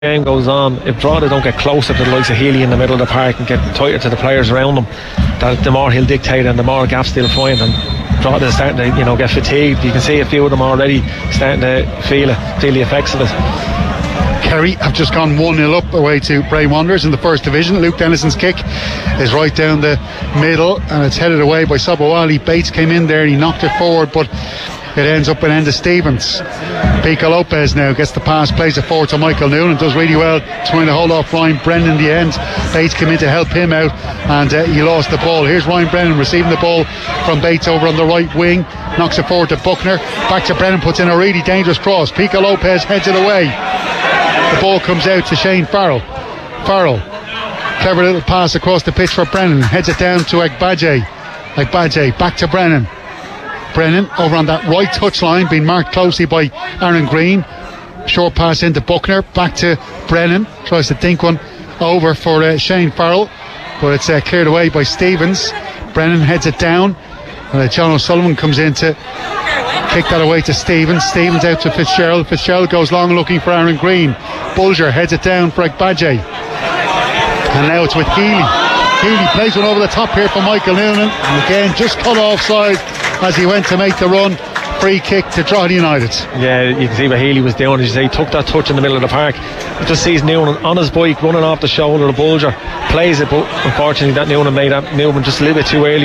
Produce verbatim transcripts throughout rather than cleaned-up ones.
game goes on, if Drogheda don't get closer to the likes of Healy in the middle of the park and get tighter to the players around them, that the more he'll dictate and the more gaps they'll find. And Drogheda's starting to, you know, get fatigued. You can see a few of them already starting to feel it, feel the effects of it. Kerry have just gone one nil up away to Bray Wanderers in the first division. Luke Dennison's kick is right down the middle and it's headed away by Sobowali. Bates came in there and he knocked it forward, but it ends up in Enda Stevens. Pico Lopez now gets the pass, plays it forward to Michael Noonan, does really well trying to hold off Ryan Brennan in the end. Bates came in to help him out and uh, he lost the ball. Here's Ryan Brennan receiving the ball from Bates over on the right wing, knocks it forward to Buckner, back to Brennan, puts in a really dangerous cross. Pico Lopez heads it away. The ball comes out to Shane Farrell. Farrell, clever little pass across the pitch for Brennan, heads it down to Agbaje. Agbaje back to Brennan. Brennan over on that right touchline, being marked closely by Aaron Green. Short pass into Buckner, back to Brennan, tries to dink one over for uh, Shane Farrell, but it's uh, cleared away by Stevens. Brennan heads it down. Uh, John O'Sullivan comes in to kick that away to Stevens. Stevens out to Fitzgerald. Fitzgerald goes long looking for Aaron Green. Bulger heads it down for Agbaje. And now it's with Healy. Healy plays one over the top here for Michael Noonan. And again, just cut offside as he went to make the run. Free kick to Drogheda United. Yeah, you can see what Healy was doing. As you say, he took that touch in the middle of the park. It just sees Noonan on his bike running off the shoulder of Bulger. Plays it, but unfortunately that Noonan made that movement just a little bit too early.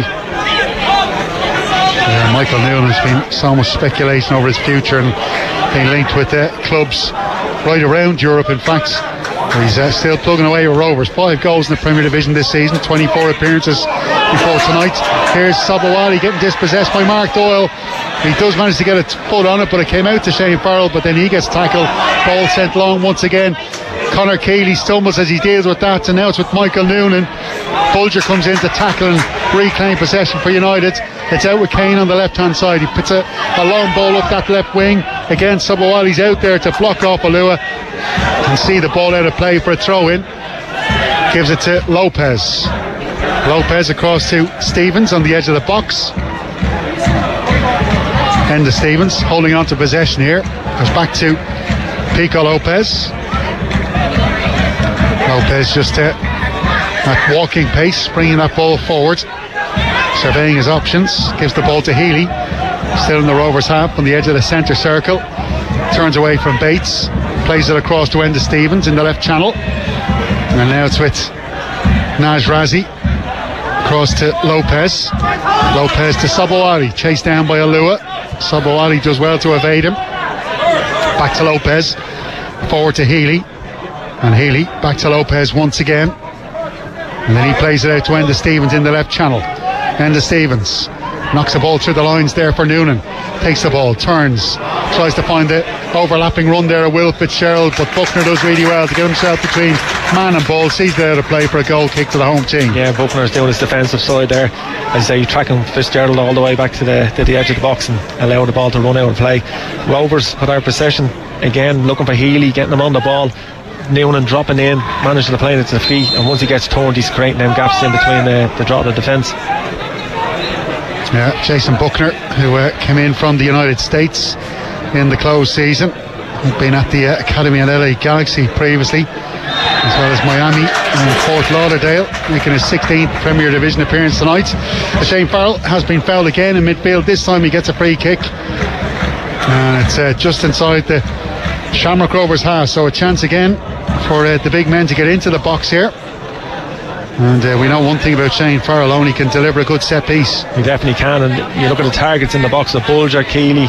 Yeah, Michael Noonan has been so much speculation over his future and being linked with uh, clubs right around Europe. In fact, he's uh, still plugging away with Rovers. Five goals in the Premier Division this season, twenty-four appearances before tonight. Here's Sobowali getting dispossessed by Mark Doyle. He does manage to get a foot on it, but it came out to Shane Farrell, but then he gets tackled. Ball sent long once again. Connor Keeley stumbles as he deals with that, and now it's with Michael Noonan. Bulger comes in to tackle and reclaim possession for United. It's out with Kane on the left hand side. He puts a, a long ball up that left wing. Again, Sobowali's out there to block off Alua. Can see the ball out of play for a throw in. Gives it to Lopez. Lopez across to Stevens on the edge of the box. Enda Stevens holding on to possession here. Goes back to Pico Lopez. Lopez just uh, at walking pace, bringing that ball forward, surveying his options. Gives the ball to Healy, still in the Rovers half on the edge of the centre circle. Turns away from Bates, plays it across to Enda Stevens in the left channel, and now it's with Naj Razi across to Lopez. Lopez to Sobowali, chased down by Alua. Sobowali does well to evade him. Back to Lopez, forward to Healy, and Healy back to Lopez once again, and then he plays it out to Enda Stevens in the left channel. Enda Stevens knocks the ball through the lines there for Noonan, takes the ball, turns, tries to find the overlapping run there of Will Fitzgerald, but Buckner does really well to get himself between man and ball, sees there to play for a goal kick to the home team. Yeah, Buckner's doing his defensive side there, as I say, tracking Fitzgerald all the way back to the, to the edge of the box and allowing the ball to run out of play. Rovers with our possession again, looking for Healy, getting him on the ball. Noonan dropping in, managing to play it to the feet, and once he gets turned, he's creating them gaps in between the, the Drogheda defence. Yeah, Jason Buckner, who uh, came in from the United States in the closed season, had been at the uh, academy at L A Galaxy previously, as well as Miami and Fort Lauderdale, making his sixteenth Premier Division appearance tonight. Shane Farrell has been fouled again in midfield. This time he gets a free kick, and it's uh, just inside the Shamrock Rovers half, so a chance again for uh, the big men to get into the box here. And uh, we know one thing about Shane Farrell, only can deliver a good set piece. He definitely can, and you look at the targets in the box of Bulger, Keeley,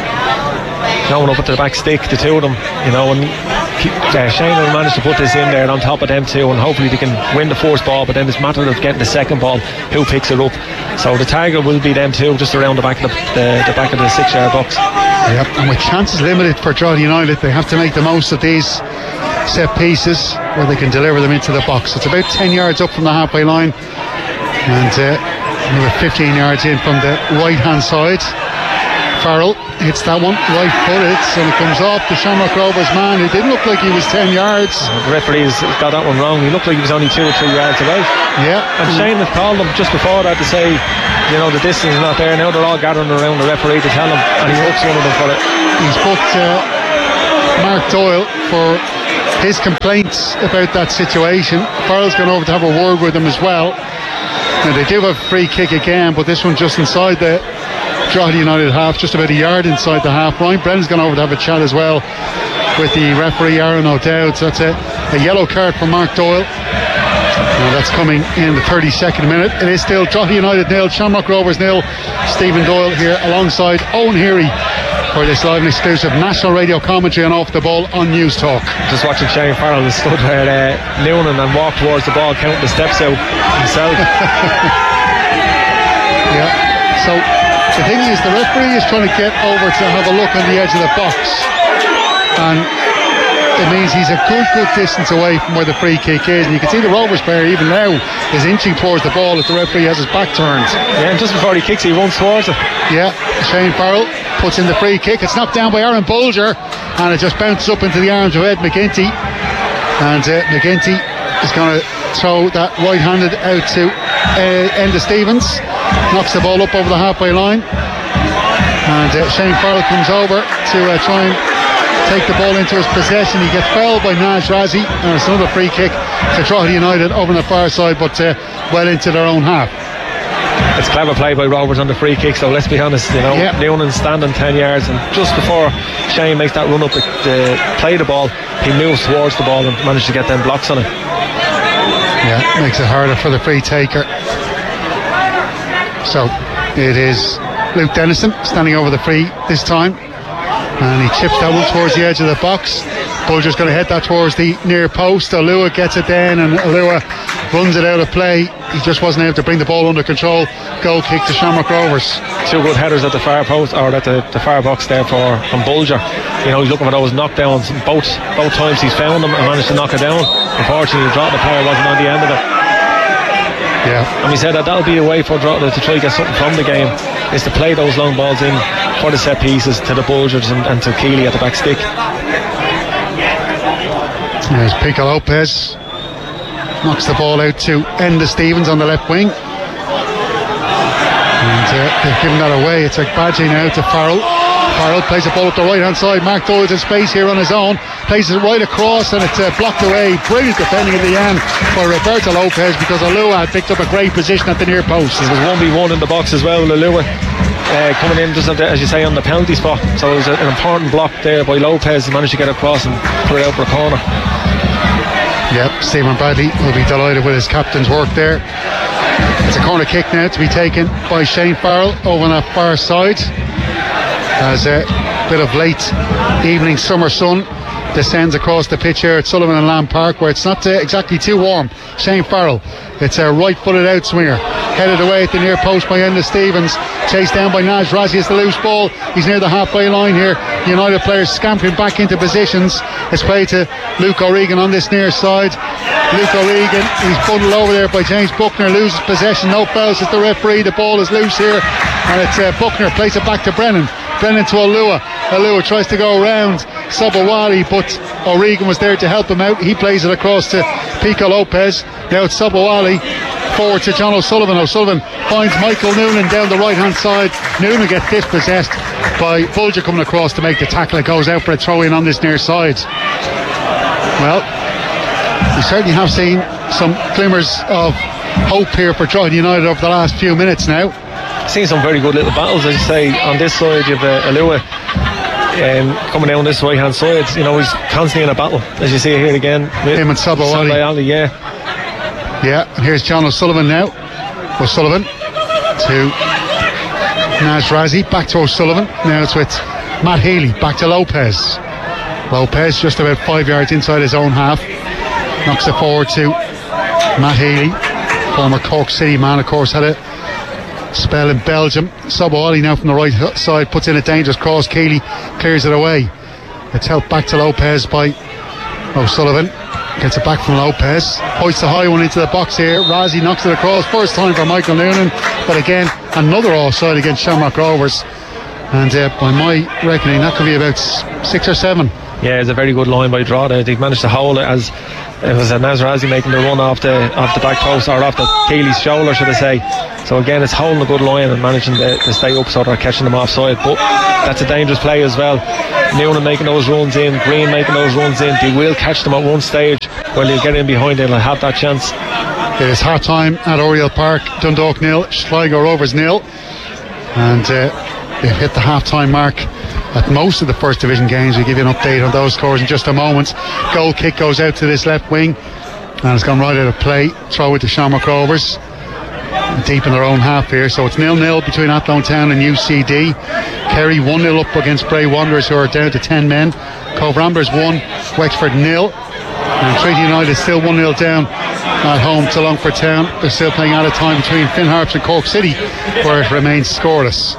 going up at the back stick, the two of them, you know, and uh, Shane will manage to put this in there on top of them two, and hopefully they can win the first ball, but then it's a matter of getting the second ball, who picks it up. So the target will be them two, just around the back of the, the, the back of the six yard box. Yep, and with chances limited for Drogheda United, they have to make the most of these set pieces where they can deliver them into the box. It's about ten yards up from the halfway line, and uh, we're fifteen yards in from the right hand side. Farrell hits that one, right footed, and it comes off the Shamrock Rovers man. It didn't look like he was ten yards. The referee's got that one wrong. He looked like he was only two or three yards away. Yeah, and Shane had called him just before that to say, you know, the distance is not there. Now they're all gathering around the referee to tell him, and he hooks one of them for it. He's booked uh, Mark Doyle for his complaints about that situation. Farrell's gone over to have a word with him as well. Now they do have a free kick again, but this one just inside the Drogheda United half, just about a yard inside the half. Ryan Brennan's gone over to have a chat as well with the referee Aaron O'Dowd. So that's a, a yellow card for Mark Doyle. Now that's coming in the thirty-second minute. It is still Drogheda United nil, Shamrock Rovers nil. Stephen Doyle here alongside Owen Heary for this live and exclusive national radio commentary on Off the Ball on News Talk. Just watching Shane Farrell and stood where uh, Noonan and walked towards the ball, counting the steps out himself. Yeah, so the thing is, the referee is trying to get over to have a look on the edge of the box, and it means he's a good, good distance away from where the free kick is, and you can see the Rovers player even now is inching towards the ball as the referee has his back turned. Yeah, and just before he kicks, he runs towards it. Yeah, Shane Farrell puts in the free kick. It's knocked down by Aaron Bolger, and it just bounces up into the arms of Ed McGinty, and uh, McGinty is going to throw that right-handed out to uh, Enda Stevens, knocks the ball up over the halfway line, and uh, Shane Farrell comes over to uh, try and take the ball into his possession. He gets fouled by Naj Razi, and it's another free kick to Drogheda United over on the far side, but uh, well into their own half. It's clever play by Rovers on the free kick, so let's be honest, you know, yeah. Noonan standing ten yards, and just before Shane makes that run up to uh, play the ball, he moves towards the ball and managed to get them blocks on it. Yeah, makes it harder for the free taker. So it is Luke Dennison standing over the free this time, and he chips that one towards the edge of the box. Bulger's going to head that towards the near post. Alua gets it then, and Alua runs it out of play. He just wasn't able to bring the ball under control. Goal kick to Shamrock Rovers. Two good headers at the far post, or at the, the far box there for from Bulger. You know, he's looking for those knockdowns. Both both times he's found them and managed to knock it down. Unfortunately, the Drogheda player wasn't on the end of it. Yeah. And we said that that'll be a way for Drogheda to try to get something from the game, is to play those long balls in for the set pieces to the Bulgers and, and to Keeley at the back stick. There's Pico Lopez, knocks the ball out to Enda Stevens on the left wing, and uh, they've given that away. It's Agbaje now to Farrell. Farrell plays the ball up the right hand side. Mark Doyle's in space here on his own, plays it right across, and it's uh, blocked away. Brilliant defending in the end for Roberto Lopez, because Alua had picked up a great position at the near post. It was one v one in the box as well. Alua uh, coming in just the, as you say, on the penalty spot, so it was a, an important block there by Lopez. He managed to get across and put it out for a corner. Yep, Stephen Bradley will be delighted with his captain's work there. It's a corner kick now to be taken by Shane Farrell over on that far side, as a bit of late evening summer sun descends across the pitch here at Sullivan and Lamb Park, where it's not uh, exactly too warm. Shane Farrell, it's a right-footed outswinger, headed away at the near post by Enda Stevens, chased down by Naj Razi. It's the loose ball. He's near the halfway line here. United players scampering back into positions. It's played to Luke O'Regan on this near side. Luke O'Regan, he's bundled over there by James Buckner, loses possession. No fouls as the referee. The ball is loose here, and it's uh, Buckner plays it back to Brennan. Brennan to Alua. Alua tries to go around Sobowali, but O'Regan was there to help him out. He plays it across to Pico Lopez. Now it's Sobowali forward to John O'Sullivan. O'Sullivan finds Michael Noonan down the right hand side. Noonan gets dispossessed by Bulger coming across to make the tackle. It goes out for a throw in on this near side. Well, we certainly have seen some glimmers of hope here for Drogheda United over the last few minutes now. Seen some very good little battles, as you say. On this side you've uh, Alua um, coming down this right hand side. You know, he's constantly in a battle, as you see here again with him and Sobowali. Sobowali, yeah. Yeah, and here's John O'Sullivan now. O'Sullivan to Naj Razi, back to O'Sullivan. Now it's with Matt Healy, back to Lopez. Lopez just about five yards inside his own half, knocks it forward to Matt Healy, former Cork City man, of course, had a spell in Belgium. Sobowali now from the right side puts in a dangerous cross. Keeley clears it away. It's helped back to Lopez by O'Sullivan. Gets it back from Lopez. Hoists a high one into the box here. Razi knocks it across. First time for Michael Noonan, but again another offside against Shamrock Rovers. And uh, by my reckoning, that could be about six or seven Yeah, it's a very good line by Drogheda. They've managed to hold it as it was a Nasrazi making the run off the off the back post, or off the Keely's shoulder, should I say. So again, it's holding a good line and managing to, to stay up so they're catching them offside. But that's a dangerous play as well. Noonan making those runs in, Green making those runs in. They will catch them at one stage. Well, they'll get in behind it and have that chance. It is half time at Oriel Park. Dundalk nil, Sligo Rovers nil. And uh, they've hit the half time mark at most of the first division games. We'll give you an update on those scores in just a moment. Goal kick goes out to this left wing and it's gone right out of play. Throw it to Shamrock Rovers, deep in their own half here. So it's nil nil between Athlone Town and U C D. Kerry one nil up against Bray Wanderers, who are down to ten men. Cove Ramblers one, Wexford nil. And Treaty United still one nil down at home to Longford Town. They're still playing out of time between Finn Harps and Cork City, where it remains scoreless.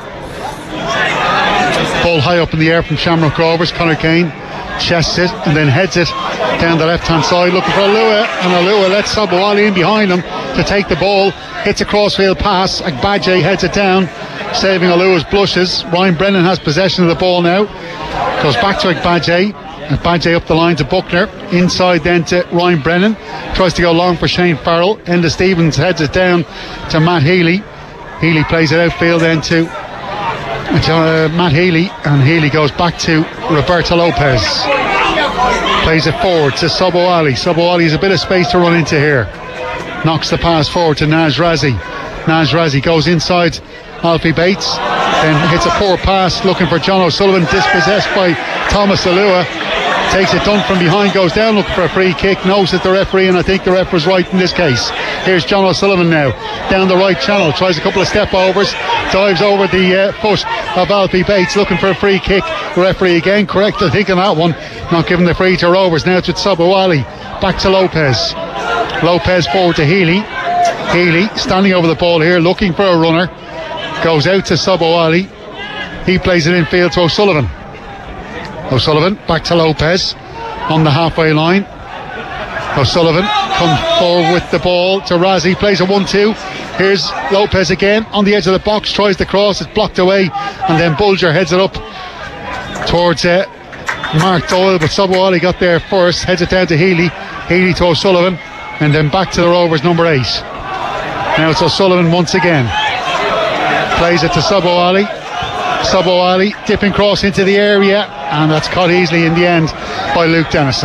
Ball high up in the air from Shamrock Rovers. Conor Kane chests it and then heads it down the left hand side, looking for Alua, and Alua lets Sabawali in behind him to take the ball. Hits a crossfield pass. Agbaje heads it down, saving Alua's blushes. Ryan Brennan has possession of the ball now. Goes back to Agbaje. Agbaje up the line to Buckner. Inside then to Ryan Brennan. Tries to go long for Shane Farrell. Enda Stevens heads it down to Matt Healy. Healy plays it outfield then to uh, Matt Healy, and Healy goes back to Roberto Lopez. Plays it forward to Sabawali. Sabawali has a bit of space to run into here. Knocks the pass forward to Naz Razi. Naz Razi goes inside Alfie Bates, then hits a poor pass looking for John O'Sullivan, dispossessed by Thomas Alua. Takes it done from behind, goes down looking for a free kick, knows that the referee, and I think the ref was right in this case. Here's John O'Sullivan now, down the right channel, tries a couple of step overs, dives over the uh, foot of Alfie Bates looking for a free kick. The referee again correct, I think, on that one, not giving the free to Rovers. Now it's with Sabawali, back to Lopez. Lopez forward to Healy. Healy standing over the ball here, looking for a runner. Goes out to Sabawali. He plays it infield to O'Sullivan. O'Sullivan back to Lopez on the halfway line. O'Sullivan comes forward with the ball to Razi. Plays a one two. Here's Lopez again on the edge of the box. Tries the cross. It's blocked away. And then Bulger heads it up towards uh, Mark Doyle. But Sabawali got there first. Heads it down to Healy. Healy to O'Sullivan. And then back to the Rovers, number eight. Now it's O'Sullivan once again. Plays it to Sabawali. Sabawali dipping cross into the area, and that's caught easily in the end by Luke Dennison.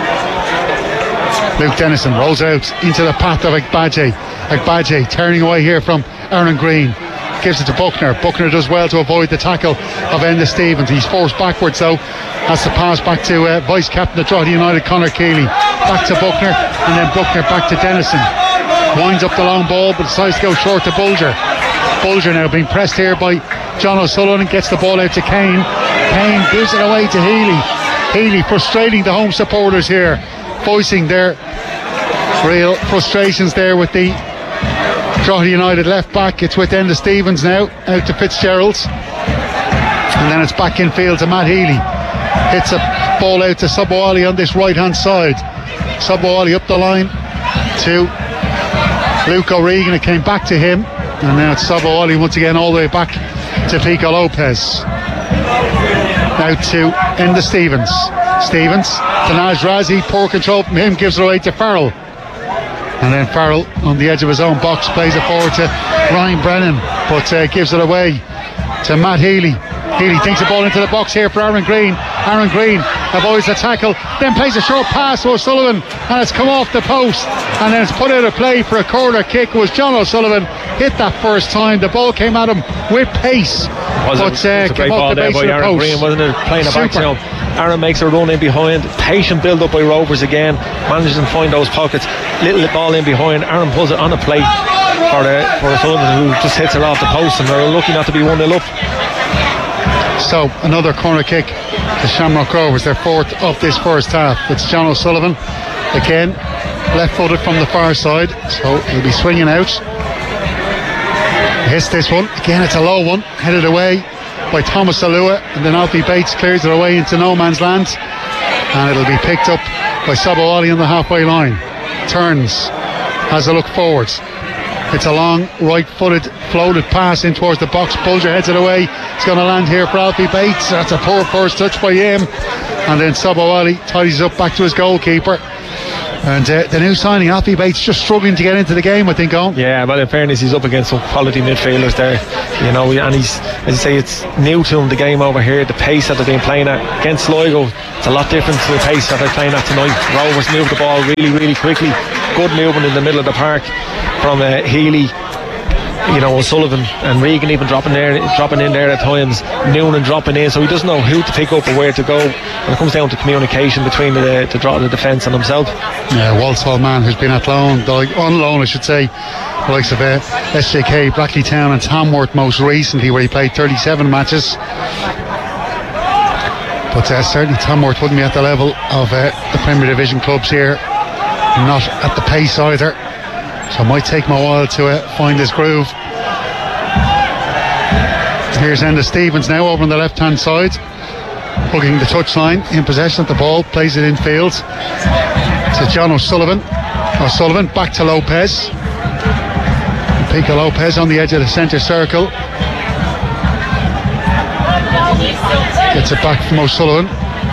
Luke Dennison rolls out into the path of Agbaje. Agbaje turning away here from Aaron Green. Gives it to Buckner. Buckner does well to avoid the tackle of Enda Stevens. He's forced backwards though. Has to pass back to uh, Vice Captain of Drogheda United, Conor Keeley. Back to Buckner, and then Buckner back to Dennison. Winds up the long ball, but decides to go short to Bulger. Bulger now being pressed here by John O'Sullivan, gets the ball out to Kane. Kane gives it away to Healy. Healy frustrating the home supporters here, voicing their real frustrations there with the Drogheda United left back. It's with Enda Stevens now, out to Fitzgerald. And then it's back in field to Matt Healy. Hits a ball out to Sabawali on this right hand side. Sabawali up the line to Luke O'Regan. It came back to him. And now it's Sabawali once again all the way back to Pico Lopez. Now to Enda Stevens. Stevens to Naz Razi. Poor control from him, gives it away to Farrell. And then Farrell on the edge of his own box plays it forward to Ryan Brennan, but uh, gives it away to Matt Healy. Healy thinks the ball into the box here for Aaron Green. Aaron Green avoids the tackle, then plays a short pass to O'Sullivan, and it's come off the post, and then it's put out of play for a corner kick. It was John O'Sullivan hit that first time. The ball came at him with pace, was but it, uh, it was a great came ball off the there base by of the Aaron post. Green, wasn't it? Playing it back to him. Aaron makes a run in behind. Patient build up by Rovers again. Manages to find those pockets. Little ball in behind. Aaron pulls it on a plate for uh, for O'Sullivan, who just hits it off the post, and they're lucky not to be one nil up. So another corner kick to Shamrock Rovers, their fourth of this first half. It's John O'Sullivan again, left footed from the far side, so he'll be swinging out. Hits this one again. It's a low one, headed away by Thomas Alua, and then Alfie Bates clears it away into no man's land, and it'll be picked up by Sabawali on the halfway line. Turns, has a look forwards. It's a long right-footed floated pass in towards the box. Bulger heads it away. It's going to land here for Alfie Bates. That's a poor first touch by him, and then Sobowali tidies up back to his goalkeeper. And uh, the new signing, Alfie Bates, just struggling to get into the game, I think. On yeah, but in fairness, he's up against some quality midfielders there, you know, and he's, as you say, it's new to him, the game over here, the pace that they've been playing at against Sligo. It's a lot different to the pace that they're playing at tonight. Rovers move the ball really, really quickly. Good movement in the middle of the park from uh, Healy, you know, O'Sullivan and Regan even dropping there, dropping in there at times. Noonan dropping in, so he doesn't know who to pick up or where to go. And it comes down to communication between the the, the defence and himself. Yeah, Walsall man who's been at loan, on loan, I should say, the likes of uh, S J K, Brackley Town, and Tamworth most recently, where he played thirty-seven matches. But uh, certainly Tamworth wouldn't be at the level of uh, the Premier Division clubs here. Not at the pace either. So it might take him a while to uh, find his groove. Here's Enda Stevens now over on the left hand side, hugging the touchline, in possession of the ball, plays it in field to John O'Sullivan. O'Sullivan back to Lopez. Pico Lopez on the edge of the centre circle. Gets it back from O'Sullivan.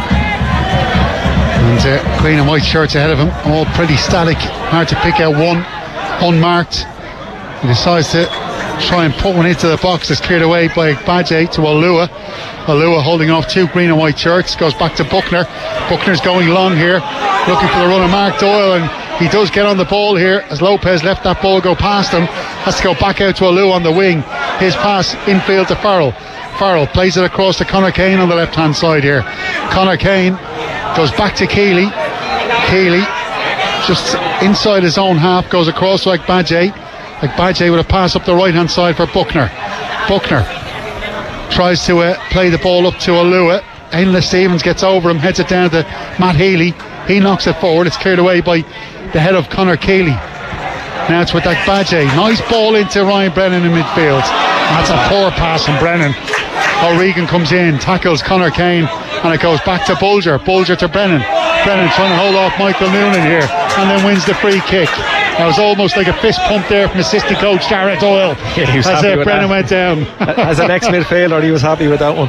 And uh, green and white shirts ahead of him, all pretty static, hard to pick out one unmarked. He decides to try and put one into the box. It's cleared away by Badje to Olua. Olua holding off two green and white shirts, goes back to Buckner. Buckner's going long here, looking for the run of Mark Doyle, and he does get on the ball here as Lopez left that ball go past him. Has to go back out to Olua on the wing. His pass infield to Farrell. Farrell plays it across to Conor Kane on the left hand side here. Conor Kane goes back to Keeley. Keeley just inside his own half, goes across like Badje. Like Badje with a pass up the right hand side for Buckner. Buckner tries to uh, play the ball up to Olua. Ainley Stevens gets over him, heads it down to Matt Healy. He knocks it forward. It's cleared away by the head of Conor Keeley. Now it's with that Badje. Nice ball into Ryan Brennan in midfield. That's a poor pass from Brennan. O'Regan comes in, tackles Conor Kane, and it goes back to Bulger. Bulger to Brennan. Brennan trying to hold off Michael Noonan here, and then wins the free kick. That was almost like a fist pump there from assistant coach Jared Doyle. Yeah, he was as happy uh, with Brennan that. went down. As an ex-midfielder, he was happy with that one.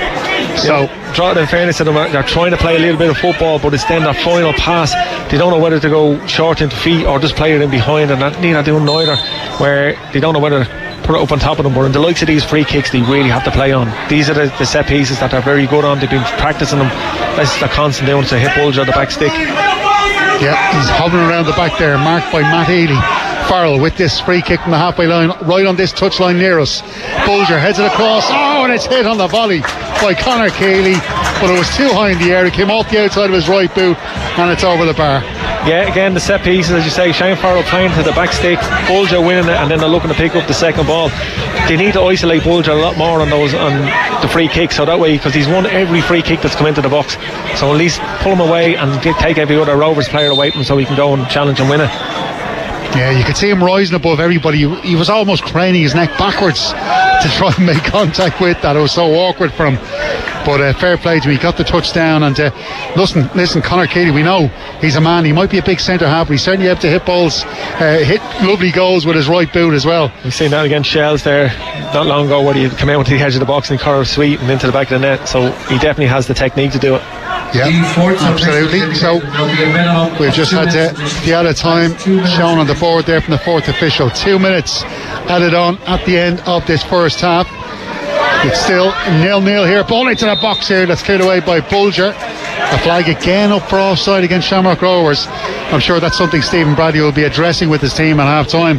So, you know, in fairness to them, they're trying to play a little bit of football, but it's then that final pass. They don't know whether to go short into feet or just play it in behind, and that neither doing neither. Where they don't know whether to put it up on top of them. But in the likes of these free kicks, they really have to play on. These are the, the set pieces that they're very good on. They've been practicing them. That's the constant doing to hit Bulger the back stick. Yeah, he's hovering around the back there, marked by Matt Healy. Farrell with this free kick from the halfway line, right on this touchline near us. Bulger heads it across. Oh, and it's hit on the volley by Conor Keeley, but it was too high in the air. It came off the outside of his right boot, and it's over the bar. Yeah, again, the set pieces, as you say, Shane Farrell playing to the back stick, Bulger winning it, and then they're looking to pick up the second ball. They need to isolate Bulger a lot more on those, on the free kick, so that way, because he's won every free kick that's come into the box, so at least pull him away and get, take every other Rovers player away from him so he can go and challenge and win it. Yeah, you could see him rising above everybody. He was almost craning his neck backwards to try and make contact with that. It was so awkward for him. But uh, fair play to him. He got the touchdown. And uh, listen, listen, Conor Keeley, we know he's a man. He might be a big centre half, but he's certainly able to hit balls, uh, hit lovely goals with his right boot as well. We've seen that against Shells there not long ago, where he come out to the edge of the box and he curved sweet and into the back of the net. So he definitely has the technique to do it. Yeah, absolutely. So we've just had uh, the added time shown on the board there from the fourth official. Two minutes added on at the end of this first half. It's still nil-nil here. Ball into the box here. That's cleared away by Bulger. A flag again up for offside against Shamrock Rovers. I'm sure that's something Stephen Bradley will be addressing with his team at half time.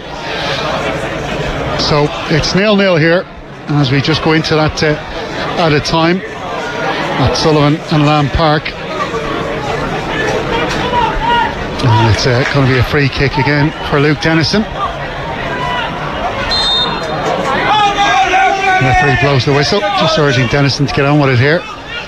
So it's nil-nil here as we just go into that uh, added time at Sullivan and Lamb Park. And it's uh, going to be a free kick again for Luke Dennison. The referee blows the whistle, just urging Dennison to get on with it here.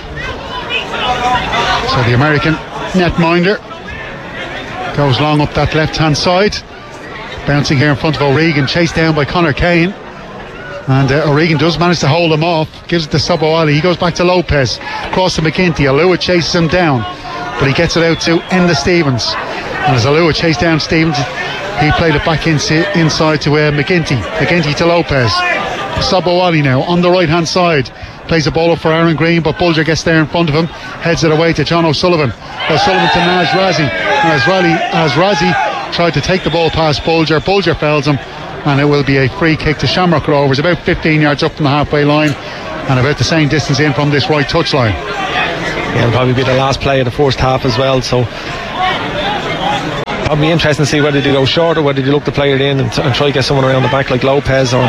So the American netminder goes long up that left hand side, bouncing here in front of O'Regan, chased down by Conor Kane. And uh, O'Regan does manage to hold him off, gives it to Sobowali. He goes back to Lopez, across to McGinty. Alua chases him down, but he gets it out to Enda Stevens. And as Alua chases down Stevens, He played it back in, inside to uh, McGinty. McGinty to Lopez. Sabowali now on the right hand side. Plays the ball up for Aaron Green, but Bulger gets there in front of him. Heads it away to John O'Sullivan. O'Sullivan to Naz Razi. And as, Rally, as Razi tried to take the ball past Bulger, Bulger fells him. And it will be a free kick to Shamrock Rovers, about fifteen yards up from the halfway line and about the same distance in from this right touchline. Yeah, it'll probably be the last play of the first half as well, so it'll be interesting to see whether they go short or whether they look to play it in and, t- and try to get someone around the back like Lopez or...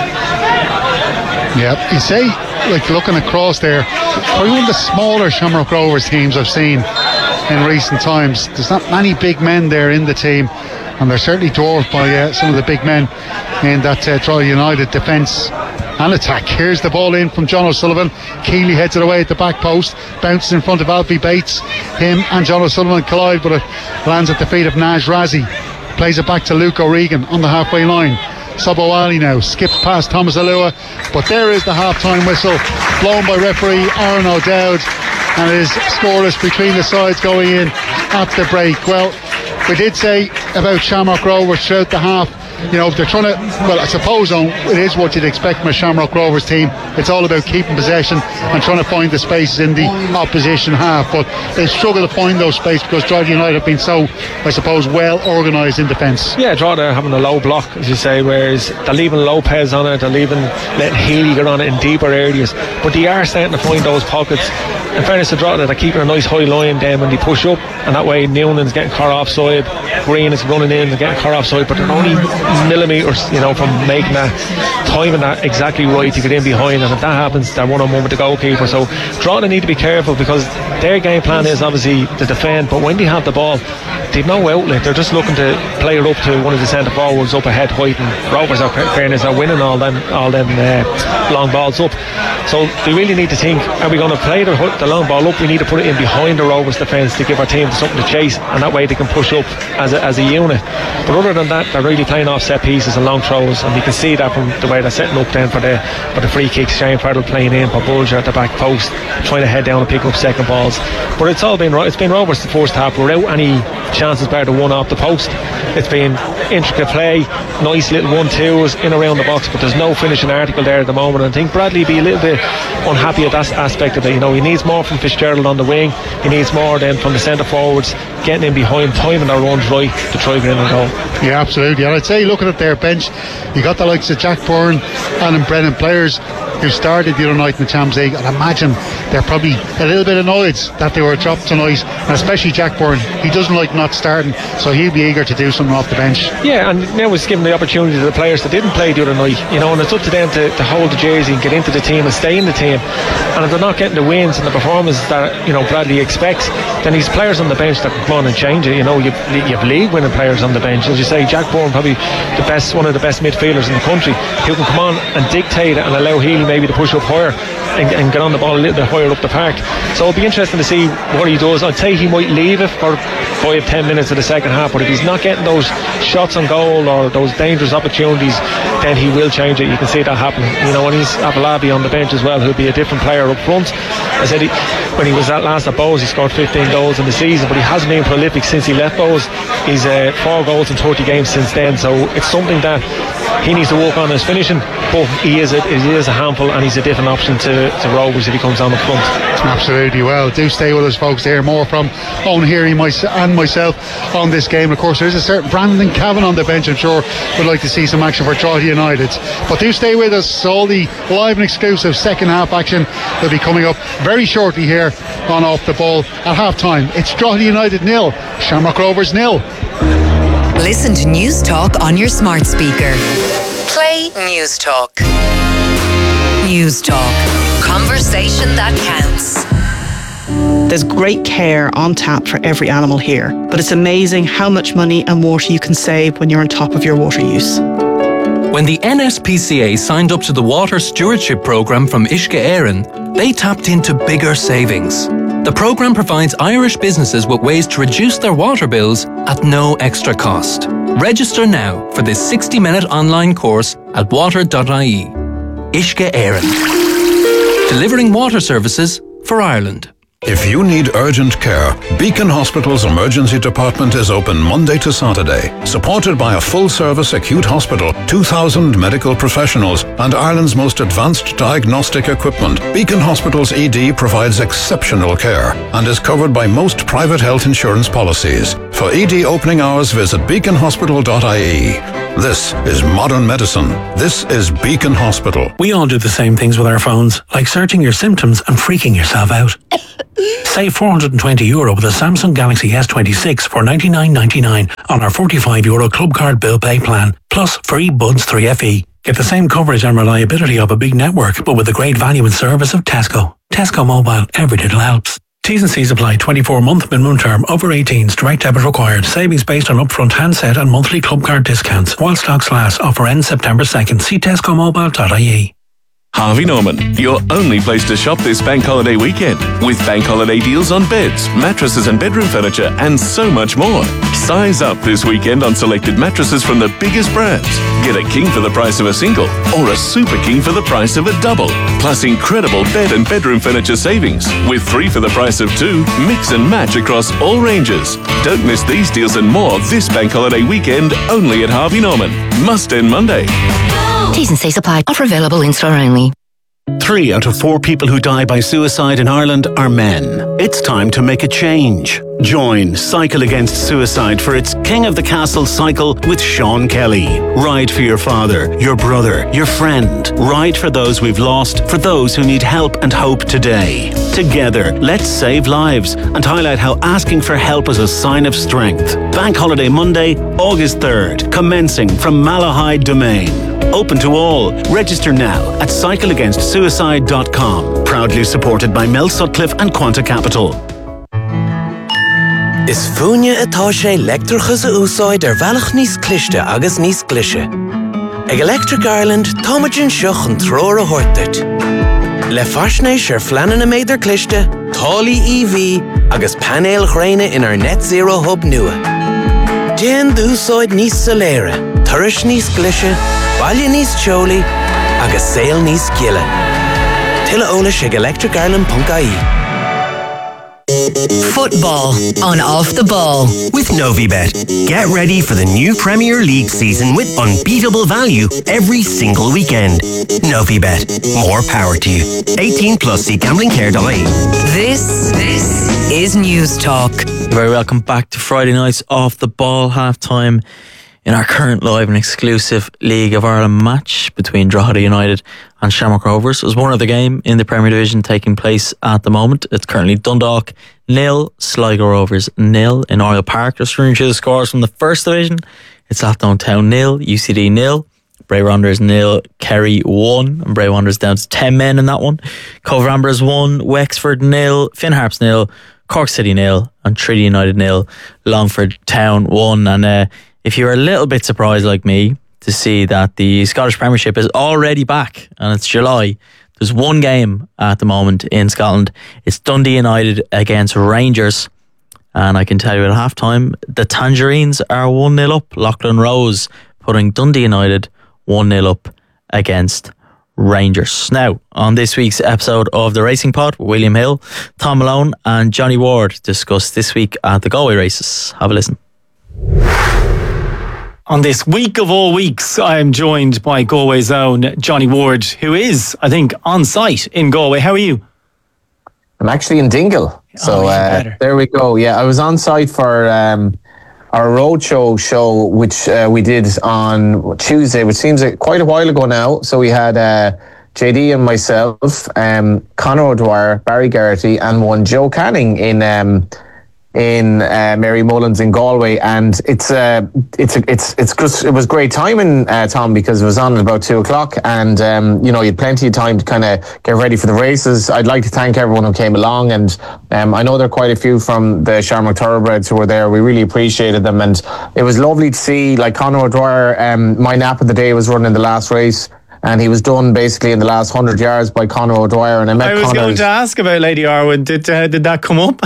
Yeah, you say, like looking across there, probably one of the smaller Shamrock Rovers teams I've seen in recent times. There's not many big men there in the team, and they're certainly dwarfed by uh, some of the big men in that uh, Drogheda United defence and attack. Here's the ball in from John O'Sullivan. Keeley heads it away at the back post, bounces in front of Alfie Bates. Him and John O'Sullivan collide, but it lands at the feet of Naj Razi. Plays it back to Luke O'Regan on the halfway line. Sabowali now skips past Thomas Alua, but there is the half-time whistle blown by referee Aaron O'Dowd, and it is scoreless between the sides going in at the break. Well, we did say about Shamrock Rovers throughout the half, you know, they're trying to, well, I suppose on, it is what you'd expect from a Shamrock Rovers team. It's all about keeping possession and trying to find the spaces in the opposition half, but they struggle to find those spaces because Drogheda United have been so, I suppose, well organised in defence. Yeah, Drogheda having a low block, as you say, whereas they're leaving Lopez on it, they're leaving, letting Healy get on it in deeper areas, but they are starting to find those pockets. In fairness to Drogheda, they're keeping a nice high line then when they push up, and that way Noonan's getting caught offside, Green is running in and getting caught offside, but they're only millimetres, you know, from making that, timing that exactly right to get in behind, and if that happens, they're one-on-one with the goalkeeper. So Drogheda need to be careful because their game plan is obviously to defend, but when they have the ball, they've no outlet. They're just looking to play it up to one of the centre forwards up ahead, White, and Rovers, are fairness, are winning all them all them uh, long balls up. So they really need to think, are we going to play the, the long ball up? We need to put it in behind the Rovers defence to give our team something to chase, and that way they can push up as a, as a unit. But other than that, they're really playing off set pieces and long throws, and you can see that from the way they're setting up then for the for the free kicks. Shane Farrell playing in for Bulger at the back post, trying to head down and pick up second balls. But it's all been it's been Rovers the first half without any chances bar the one off the post. It's been intricate play, nice little one-twos in around the box, but there's no finishing article there at the moment. And I think Bradley be a little bit unhappy at that aspect of it. You know, he needs more from Fitzgerald on the wing, he needs more then from the centre forwards, getting in behind, timing their runs right to try to get in and goal. Yeah, absolutely. And I'd say looking at their bench, you got the likes of Jack Byrne, Alan Brennan, players who started the other night in the Champions League, and imagine they're probably a little bit annoyed that they were dropped tonight, and especially Jack Byrne. He doesn't like not starting, so he'll be eager to do something off the bench. Yeah, and now it's given the opportunity to the players that didn't play the other night, you know, and it's up to them to, to hold the jersey and get into the team and stay in the team. And if they're not getting the wins and the performances that, you know, Bradley expects, then he's players on the bench that can come on and change it. You know, you've, you've league winning players on the bench, as you say. Jack Byrne, probably the best, one of the best midfielders in the country, who can come on and dictate it and allow Healy maybe to push up higher and, and get on the ball a little bit higher up the park. So it'll be interesting to see what he does. I'd say he might leave it for five, ten minutes of the second half, but if he's not getting those shots on goal or those dangerous opportunities, then he will change it. You can see that happen. You know, when he's Abalabi on the bench as well, who'll be a different player up front. I said he, when he was at last at Bows, he scored fifteen goals in the season, but he hasn't been prolific since he left Bows. He's uh, four goals in thirty games since then, so it's something that he needs to work on his finishing, but he is a, he is a handful, and he's a different option to, to Rovers if he comes on up front. Absolutely. Well, do stay with us, folks, to hear more from Owen Heary and myself on this game. Of course, there is a certain Brandon Cavan on the bench, I'm sure would like to see some action for Drogheda United, but do stay with us. All the live and exclusive second half action will be coming up very shortly here on Off the Ball. At half time, it's Drogheda United nil, Shamrock Rovers nil. Listen to News Talk on your smart speaker. Play News Talk. News Talk. Conversation that counts. There's great care on tap for every animal here, but it's amazing how much money and water you can save when you're on top of your water use. When the N S P C A signed up to the Water Stewardship Programme from Uisce Éireann, they tapped into bigger savings. The programme provides Irish businesses with ways to reduce their water bills at no extra cost. Register now for this sixty-minute online course at water dot I E. Uisce Éireann. Delivering water services for Ireland. If you need urgent care, Beacon Hospital's emergency department is open Monday to Saturday. Supported by a full-service acute hospital, two thousand medical professionals, and Ireland's most advanced diagnostic equipment, Beacon Hospital's E D provides exceptional care and is covered by most private health insurance policies. For E D opening hours, visit beacon hospital dot I E. This is modern medicine. This is Beacon Hospital. We all do the same things with our phones, like searching your symptoms and freaking yourself out. Save four hundred twenty euro with a Samsung Galaxy S twenty-six for ninety-nine ninety-nine on our forty-five euro club card bill pay plan, plus free Buds three F E. Get the same coverage and reliability of a big network, but with the great value and service of Tesco. Tesco Mobile, every little helps. T's and C's apply. twenty-four month minimum term. Over eighteens. Direct debit required. Savings based on upfront handset and monthly club card discounts. While stocks last. Offer ends September second. See tesco mobile dot I E. Harvey Norman, your only place to shop this bank holiday weekend, with bank holiday deals on beds, mattresses and bedroom furniture, and so much more. Size up this weekend on selected mattresses from the biggest brands. Get a king for the price of a single, or a super king for the price of a double. Plus incredible bed and bedroom furniture savings, with three for the price of two. Mix and match across all ranges. Don't miss these deals and more this bank holiday weekend, only at Harvey Norman. Must end Monday. T's and C's apply. Offer available in store only. Three out of four people who die by suicide in Ireland are men. It's time to make a change. Join Cycle Against Suicide for its King of the Castle cycle with Sean Kelly. Ride for your father, your brother, your friend. Ride for those we've lost, for those who need help and hope today. Together, let's save lives and highlight how asking for help is a sign of strength. Bank Holiday Monday, August third, commencing from Malahide Domain. Open to all. Register now at cycle against suicide dot com. Proudly supported by Mel Sutcliffe and Quanta Capital. Is fúine atá sé leictreachas a úsáid ar bhealach níos cliste agus níos clise. Ag Electric Ireland, táimeann seach an tróir a thuirteart. Le faisnéis ar fleanan na méidir cliste, tálaí E V agus panéal ghréine in our net zero hub nua. Déan d'úsáid níos soléire, turais níos clise, baile níos teolaí, agus saol níos giile. Tuilleadh eolais ag electric ireland dot I E. Football on Off the Ball with Novibet. Get ready for the new Premier League season with unbeatable value every single weekend. Novibet. More power to you. eighteen plus. See gambling care dot I E. This, this is News Talk. Very welcome back to Friday night's Off the Ball half-time in our current live and exclusive League of Ireland match between Drogheda United and Shamrock Rovers. There's one other game in the Premier Division taking place at the moment. It's currently Dundalk nil, Sligo Rovers nil in Oriel Park. Just running through the scores from the First Division. It's Athlone Town nil, U C D nil, Bray Wanderers nil, Kerry one, and Bray Wanderers down to ten men in that one. Cove Ramblers one, Wexford nil, Finn Harps nil, Cork City nil, and Trinity United nil, Longford Town one. And uh, if you're a little bit surprised like me to see that the Scottish Premiership is already back and it's July, there's one game at the moment in Scotland. It's Dundee United against Rangers, and I can tell you at half time the Tangerines are one nil up. Lachlan Rose putting Dundee United one nil up against Rangers. Now, on this week's episode of The Racing Pod, William Hill, Tom Malone and Johnny Ward discuss this week at the Galway races. Have a listen. On this week of all weeks, I am joined by Galway's own Johnny Ward, who is, I think, on site in Galway. How are you? I'm actually in Dingle. So oh, uh, there we go. Yeah, I was on site for um, our roadshow show, which uh, we did on Tuesday, which seems like quite a while ago now. So we had uh, J D and myself, um, Conor O'Dwyer, Barry Garrity, and one Joe Canning in... Um, in uh, Mary Mullins in Galway, and it's uh, it's it's it's just, it was great timing, uh, Tom, because it was on at about two o'clock, and um, you know, you had plenty of time to kind of get ready for the races. I'd like to thank everyone who came along, and um, I know there are quite a few from the Shamrock Thoroughbreds who were there. We really appreciated them, and it was lovely to see, like Conor O'Dwyer. Um, my nap of the day was running the last race, and he was done basically in the last hundred yards by Conor O'Dwyer. And I met. I was Connor's, going to ask about Lady Arwen. Did uh, did that come up?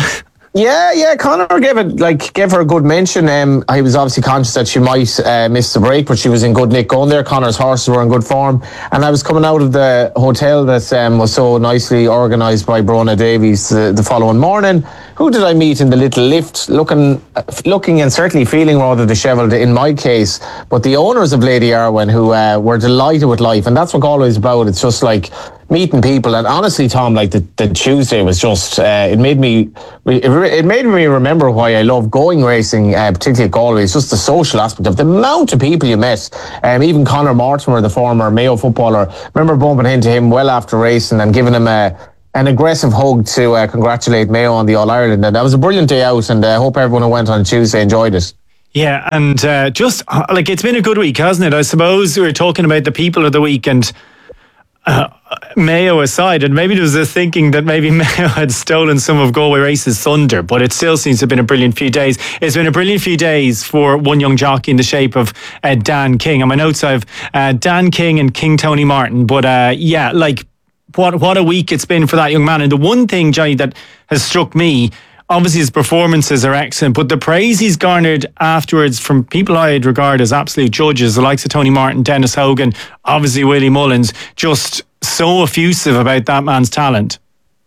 Yeah, yeah. Conor gave it like gave her a good mention. Um, he was obviously conscious that she might uh, miss the break, but she was in good nick going there. Conor's horses were in good form, and I was coming out of the hotel that um, was so nicely organised by Brona Davies the, the following morning. Who did I meet in the little lift? Looking, looking, and certainly feeling rather dishevelled in my case. But the owners of Lady Arwen, who uh, were delighted with life, and that's what Galway's about. It's just like meeting people, and honestly, Tom, like the, the Tuesday was just uh, it made me it, it made me remember why I love going racing, uh, particularly at Galway. It's just the social aspect of the amount of people you met. Um, even Conor Mortimer, the former Mayo footballer, remember bumping into him well after racing and giving him a an aggressive hug to uh, congratulate Mayo on the All Ireland, and that was a brilliant day out. And I uh, hope everyone who went on Tuesday enjoyed it. Yeah, and uh, just uh, like it's been a good week, hasn't it? I suppose we were talking about the people of the week, and Uh, Mayo aside, and maybe there was a thinking that maybe Mayo had stolen some of Galway Race's thunder, but it still seems to have been a brilliant few days. It's been a brilliant few days for one young jockey in the shape of uh, Dan King. On my notes I have uh, Dan King and King Tony Martin, but uh, yeah, like what what a week it's been for that young man. And the one thing, Johnny, that has struck me, obviously his performances are excellent, but the praise he's garnered afterwards from people I'd regard as absolute judges, the likes of Tony Martin, Dennis Hogan, obviously Willie Mullins, just so effusive about that man's talent.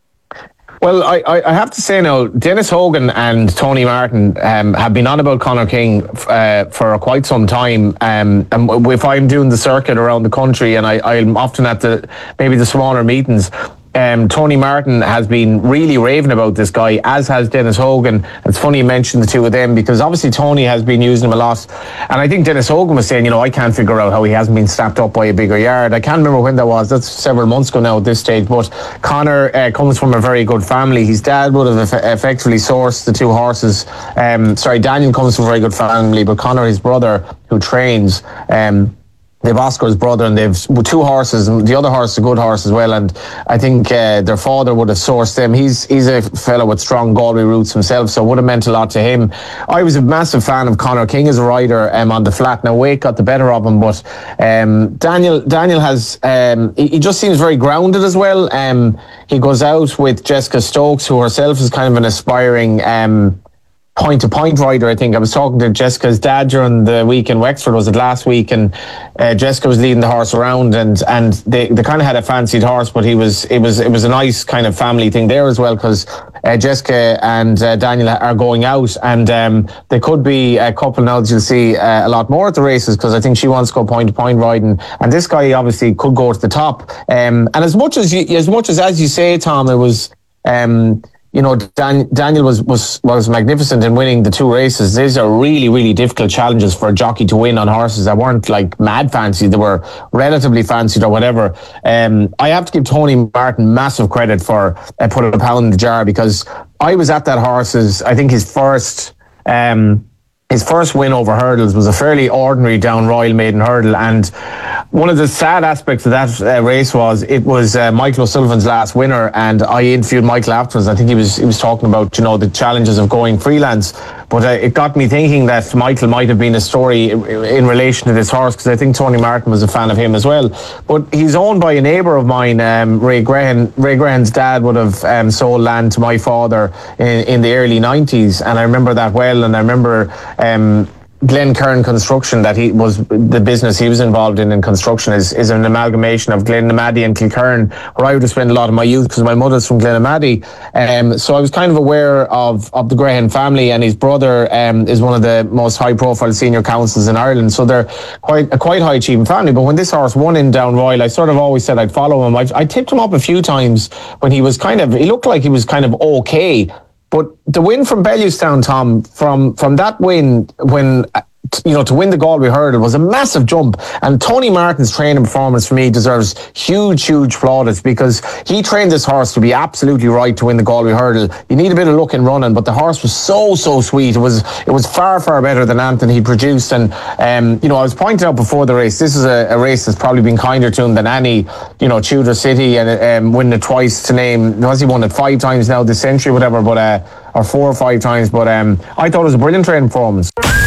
Well, I, I have to say now, Dennis Hogan and Tony Martin um, have been on about Conor King uh, for quite some time. Um, and if I'm doing the circuit around the country, and I, I'm often at the maybe the smaller meetings, Um, Tony Martin has been really raving about this guy, as has Dennis Hogan. It's funny you mentioned the two of them, because obviously Tony has been using him a lot, and I think Dennis Hogan was saying, you know, I can't figure out how he hasn't been snapped up by a bigger yard. I can't remember when that was. That's several months ago now at this stage. But Conor uh, comes from a very good family. His dad would have eff- effectively sourced the two horses. Um, sorry, Daniel comes from a very good family, but Conor, his brother, who trains, um, they've Oscar's brother, and they've two horses, and the other horse is a good horse as well. And I think uh, their father would have sourced them. He's he's a fellow with strong Galway roots himself, so it would have meant a lot to him. I was a massive fan of Conor King as a rider um, on the flat. Now Wake got the better of him, but um, Daniel Daniel has um, he, he just seems very grounded as well. Um, he goes out with Jessica Stokes, who herself is kind of an aspiring Um, point-to-point rider. I think I was talking to Jessica's dad during the week in Wexford, was it last week, and uh, Jessica was leading the horse around, and and they, they kind of had a fancied horse, but he was it was it was a nice kind of family thing there as well, because uh, Jessica and uh, Daniel are going out, and um, they could be a couple now that you'll see uh, a lot more at the races, because I think she wants to go point-to-point riding, and this guy obviously could go to the top. Um, and as much as you, as much as as you say, Tom, it was. Um, You know, Dan, Daniel was, was was magnificent in winning the two races. These are really, really difficult challenges for a jockey to win on horses that weren't like mad fancy. They were relatively fancied or whatever. Um, I have to give Tony Martin massive credit for uh, putting a pound in the jar, because I was at that horse's, I think his first... Um, His first win over hurdles was a fairly ordinary down Royal Maiden hurdle, and one of the sad aspects of that uh, race was it was uh, Michael O'Sullivan's last winner, and I interviewed Michael afterwards. I think he was he was talking about, you know, the challenges of going freelance, but uh, it got me thinking that Michael might have been a story in relation to this horse, because I think Tony Martin was a fan of him as well. But he's owned by a neighbour of mine, um, Ray Grehan. Ray Grehan's dad would have um, sold land to my father in, in the early nineties, and I remember that well, and I remember Um, Glen Kern Construction, that he was the business he was involved in in construction, is, is an amalgamation of Glenamaddy and Kilkern, where I would have spent a lot of my youth, because my mother's from Glenamaddy. Um, so I was kind of aware of, of the Grehan family, and his brother um, is one of the most high profile senior counsels in Ireland. So they're quite a quite high achieving family. But when this horse won in Down Royal, I sort of always said I'd follow him. I, I tipped him up a few times when he was kind of, he looked like he was kind of okay. But the win from Bellewstown, Tom, from from that win, when, you know, to win the Galway hurdle was a massive jump. And Tony Martin's training performance for me deserves huge, huge plaudits, because he trained this horse to be absolutely right to win the Galway hurdle. You need a bit of luck in running, but the horse was so, so sweet. It was it was far, far better than Anthony he produced. And, um, you know, I was pointing out before the race, this is a, a race that's probably been kinder to him than any, you know, Tudor City, and um, winning it twice to name. Was he won it five times now this century, whatever, but uh, or four or five times. But um, I thought it was a brilliant training performance.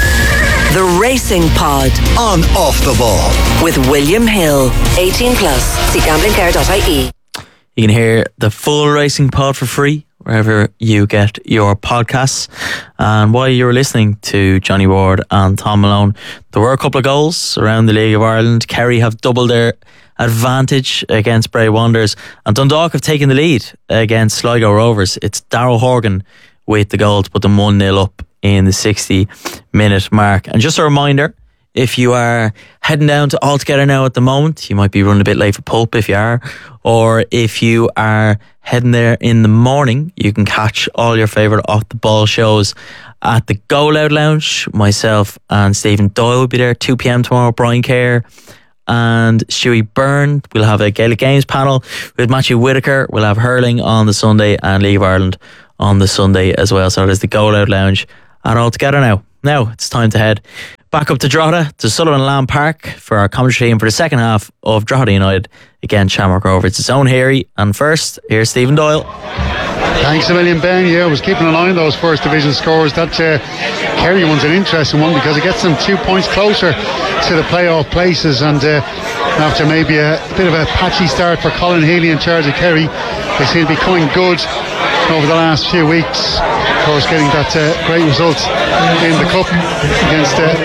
The Racing Pod on Off the Ball with William Hill. eighteen plus. See gambling care dot I E. You can hear the full Racing Pod for free wherever you get your podcasts. And while you were listening to Johnny Ward and Tom Malone, there were a couple of goals around the League of Ireland. Kerry have doubled their advantage against Bray Wanderers, and Dundalk have taken the lead against Sligo Rovers. It's Darragh Horgan with the goal to put them one nil up in the sixty minute mark. And just a reminder, if you are heading down to Altogether now at the moment, you might be running a bit late for Pulp if you are, or if you are heading there in the morning, you can catch all your favourite Off the Ball shows at the Go Loud Lounge. Myself and Stephen Doyle will be there two p.m. tomorrow. Brian Kerr and Stewie Byrne. We'll have a Gaelic Games panel with Matthew Whitaker. We'll have hurling on the Sunday and League of Ireland on the Sunday as well. So there's the Go Loud Lounge at Altogether now. Now it's time to head back up to Drogheda, to Sullivan Lamb Park for our commentary team for the second half of Drogheda United against Shamrock Rovers. It's its own Harry, and first, here's Stephen Doyle. Thanks a million, Ben. Yeah, I was keeping an eye on those first division scores. That uh, Kerry one's an interesting one because it gets them two points closer to the playoff places, and uh, after maybe a, a bit of a patchy start for Colin Healy in charge of Kerry, they seem to be coming good over the last few weeks. Of course, getting that uh, great result in the cup against uh,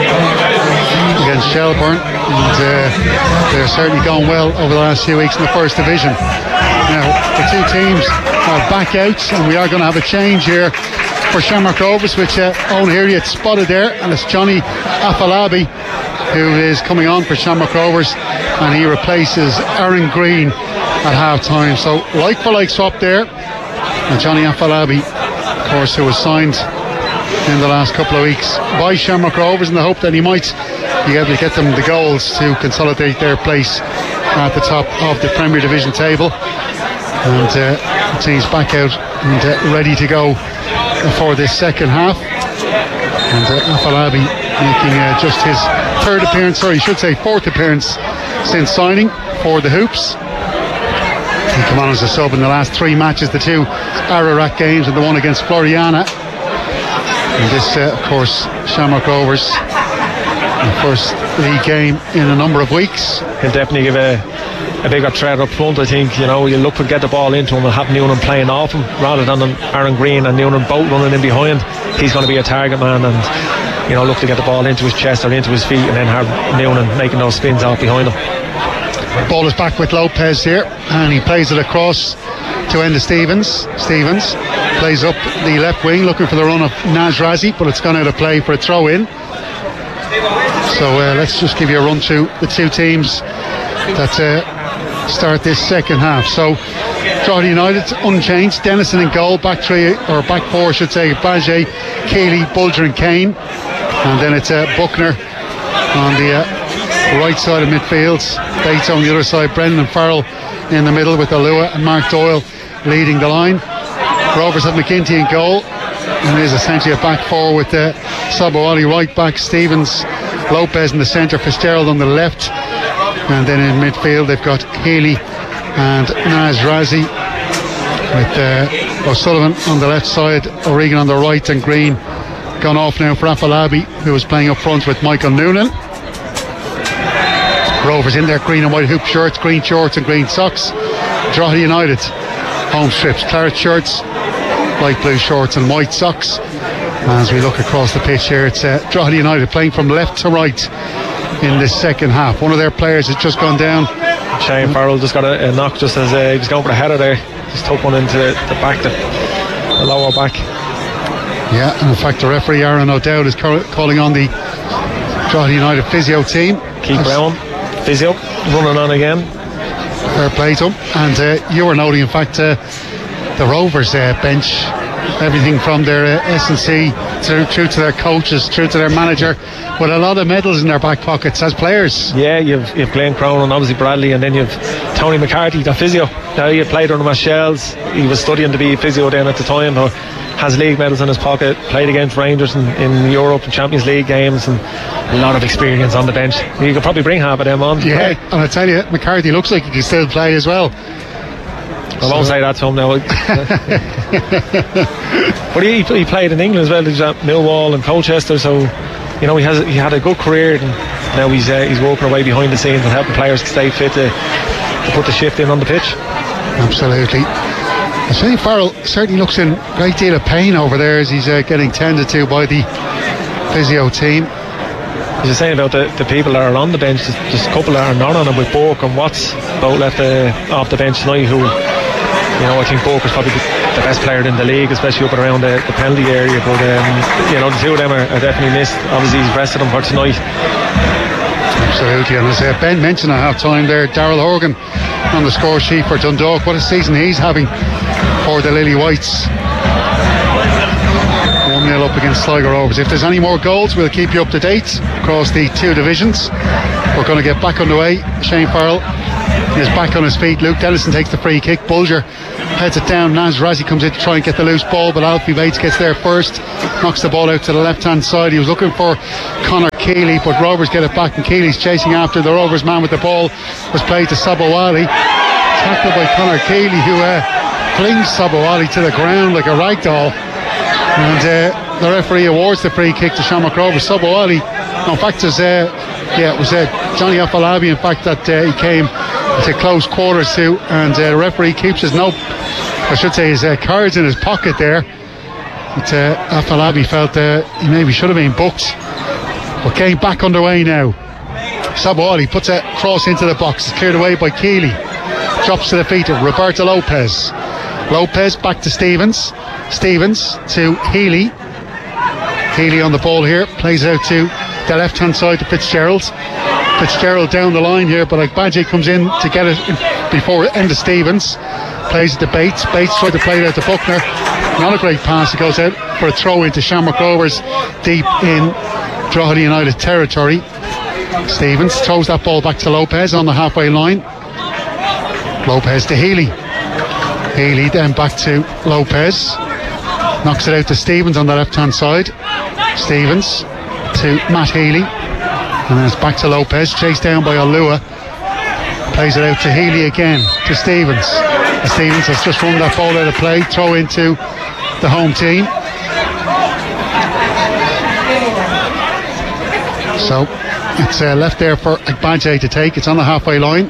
against Shelbourne, and uh, they're certainly going well over the last few weeks in the first division. Now the two teams are back out, and we are going to have a change here for Shamrock Rovers, which uh, Owen Heary had spotted there, and it's Johnny Afalabi who is coming on for Shamrock Rovers, and he replaces Aaron Green at half time. So like for like swap there. And Johnny Afalabi, of course, who was signed in the last couple of weeks by Shamrock Rovers in the hope that he might be able to get them the goals to consolidate their place at the top of the Premier Division table. And uh, the team's back out and uh, ready to go for this second half. And uh, Afalabi making uh, just his third appearance, sorry, I should say fourth appearance since signing for the Hoops. He came on as a sub in the last three matches, the two Ararat games and the one against Floriana. And this, uh, of course, Shamrock Rovers, the first league game in a number of weeks. He'll definitely give a, a bigger threat up front, I think. You know, you look to get the ball into him and have Noonan playing off him rather than Aaron Green and Noonan both running in behind. He's going to be a target man, and, you know, look to get the ball into his chest or into his feet, and then have Noonan making those spins out behind him. Ball is back with Lopez here, and he plays it across to Enda Stevens. Stevens plays up the left wing looking for the run of Naz Razi, but it's gone out of play for a throw in. So uh, let's just give you a run through the two teams that uh, start this second half. So Drogheda United unchanged, Dennison in goal, back three or back four I should say, Bajé, Keeley, Bulger and Kane, and then it's uh, Buckner on the uh, right side of midfield, Bates on the other side, Brendan and Farrell in the middle with Alua and Mark Doyle leading the line. Rovers have McGinty in goal, and it is essentially a back four with uh, Sabo Ali right back, Stevens, Lopez in the centre, Fitzgerald on the left, and then in midfield they've got Healy and Naz Razi with uh, O'Sullivan on the left side, O'Regan on the right, and Green gone off now for Afalabi, who was playing up front with Michael Noonan. Rovers in their green and white hoop shirts, green shorts and green socks. Drogheda United home strips, claret shirts, light blue shorts and white socks. As we look across the pitch here, it's uh, Drogheda United playing from left to right in this second half. One of their players has just gone down. Shane Farrell just got a, a knock just as uh, he was going for the header there. Just took one into the, the back, the, the lower back. Yeah, and in fact the referee Aaron O'Dowd is call- calling on the Drogheda United physio team. Keith Brown, physio, running on again. Fair play to him. And uh, you were noting, in fact, uh, the Rovers uh, bench, everything from their uh, S and C through, through to their coaches, through to their manager, with a lot of medals in their back pockets as players. Yeah, you've, you've Glenn Crown and obviously Bradley, and then you've Tony McCarthy, the physio. Now he had played under Michelle's. He was studying to be physio then at the time. Or has league medals in his pocket, played against Rangers in, in Europe and Champions League games, and a lot of experience on the bench. You could probably bring half of them on. Yeah, and I tell you, McCarthy looks like he can still play as well. I won't so. say that to him now. But he, he played in England as well. He's at Millwall and Colchester, so you know he has he had a good career, and now he's uh, he's working away behind the scenes and helping players stay fit to, to put the shift in on the pitch. Absolutely. Shane Farrell certainly looks in a great deal of pain over there as he's uh, getting tended to by the physio team. As you're saying about the, the people that are on the bench, there's, there's a couple that are not on it, with Bourke and Watts both left uh, off the bench tonight, who, you know, I think Bourke is probably the, the best player in the league, especially up and around the, the penalty area, but um, you know, the two of them are, are definitely missed. Obviously he's rested them for tonight. Absolutely, and as uh, Ben mentioned at half time there, Daryl Horgan on the score sheet for Dundalk. What a season he's having for the Lily Whites. one nil up against Sligo Rovers. If there's any more goals, we'll keep you up to date across the two divisions. We're going to get back underway. Shane Farrell is back on his feet. Luke Dennison takes the free kick. Bulger heads it down. Naz Razzie comes in to try and get the loose ball, but Alfie Bates gets there first, knocks the ball out to the left hand side. He was looking for Conor Keeley, but Rovers get it back, and Keeley's chasing after the Rovers man with the ball. Was played to Sabowali, tackled by Conor Keeley, who uh, flings Sabowali to the ground like a rag doll, and uh, the referee awards the free kick to Shamrock Rovers. Sabowali, no, in fact, was, uh, yeah, it was uh, Johnny Afalabi, in fact, that uh, he came to close quarters to, and uh, the referee keeps his note, I should say his uh, cards in his pocket there. But uh, Afalabi felt uh, he maybe should have been booked. But getting back underway now. Sabowali puts a cross into the box. It's cleared away by Keeley. Drops to the feet of Roberto Lopez. Lopez back to Stevens. Stevens to Healy. Healy on the ball here. Plays out to the left hand side to Fitzgerald. Fitzgerald down the line here, but like Badgie comes in to get it before Enda Stevens. Plays it to Bates. Bates tried to play it out to Buckner. Not a great pass. It goes out for a throw into Shamrock Rovers deep in Drogheda United territory. Stevens throws that ball back to Lopez on the halfway line. Lopez to Healy. Healy then back to Lopez. Knocks it out to Stevens on the left hand side. Stevens to Matt Healy. And then it's back to Lopez, chased down by Olua. Plays it out to Healy again, to Stevens. And Stevens has just run that ball out of play. Throw into the home team. So it's uh, left there for Agbaje to take. It's on the halfway line.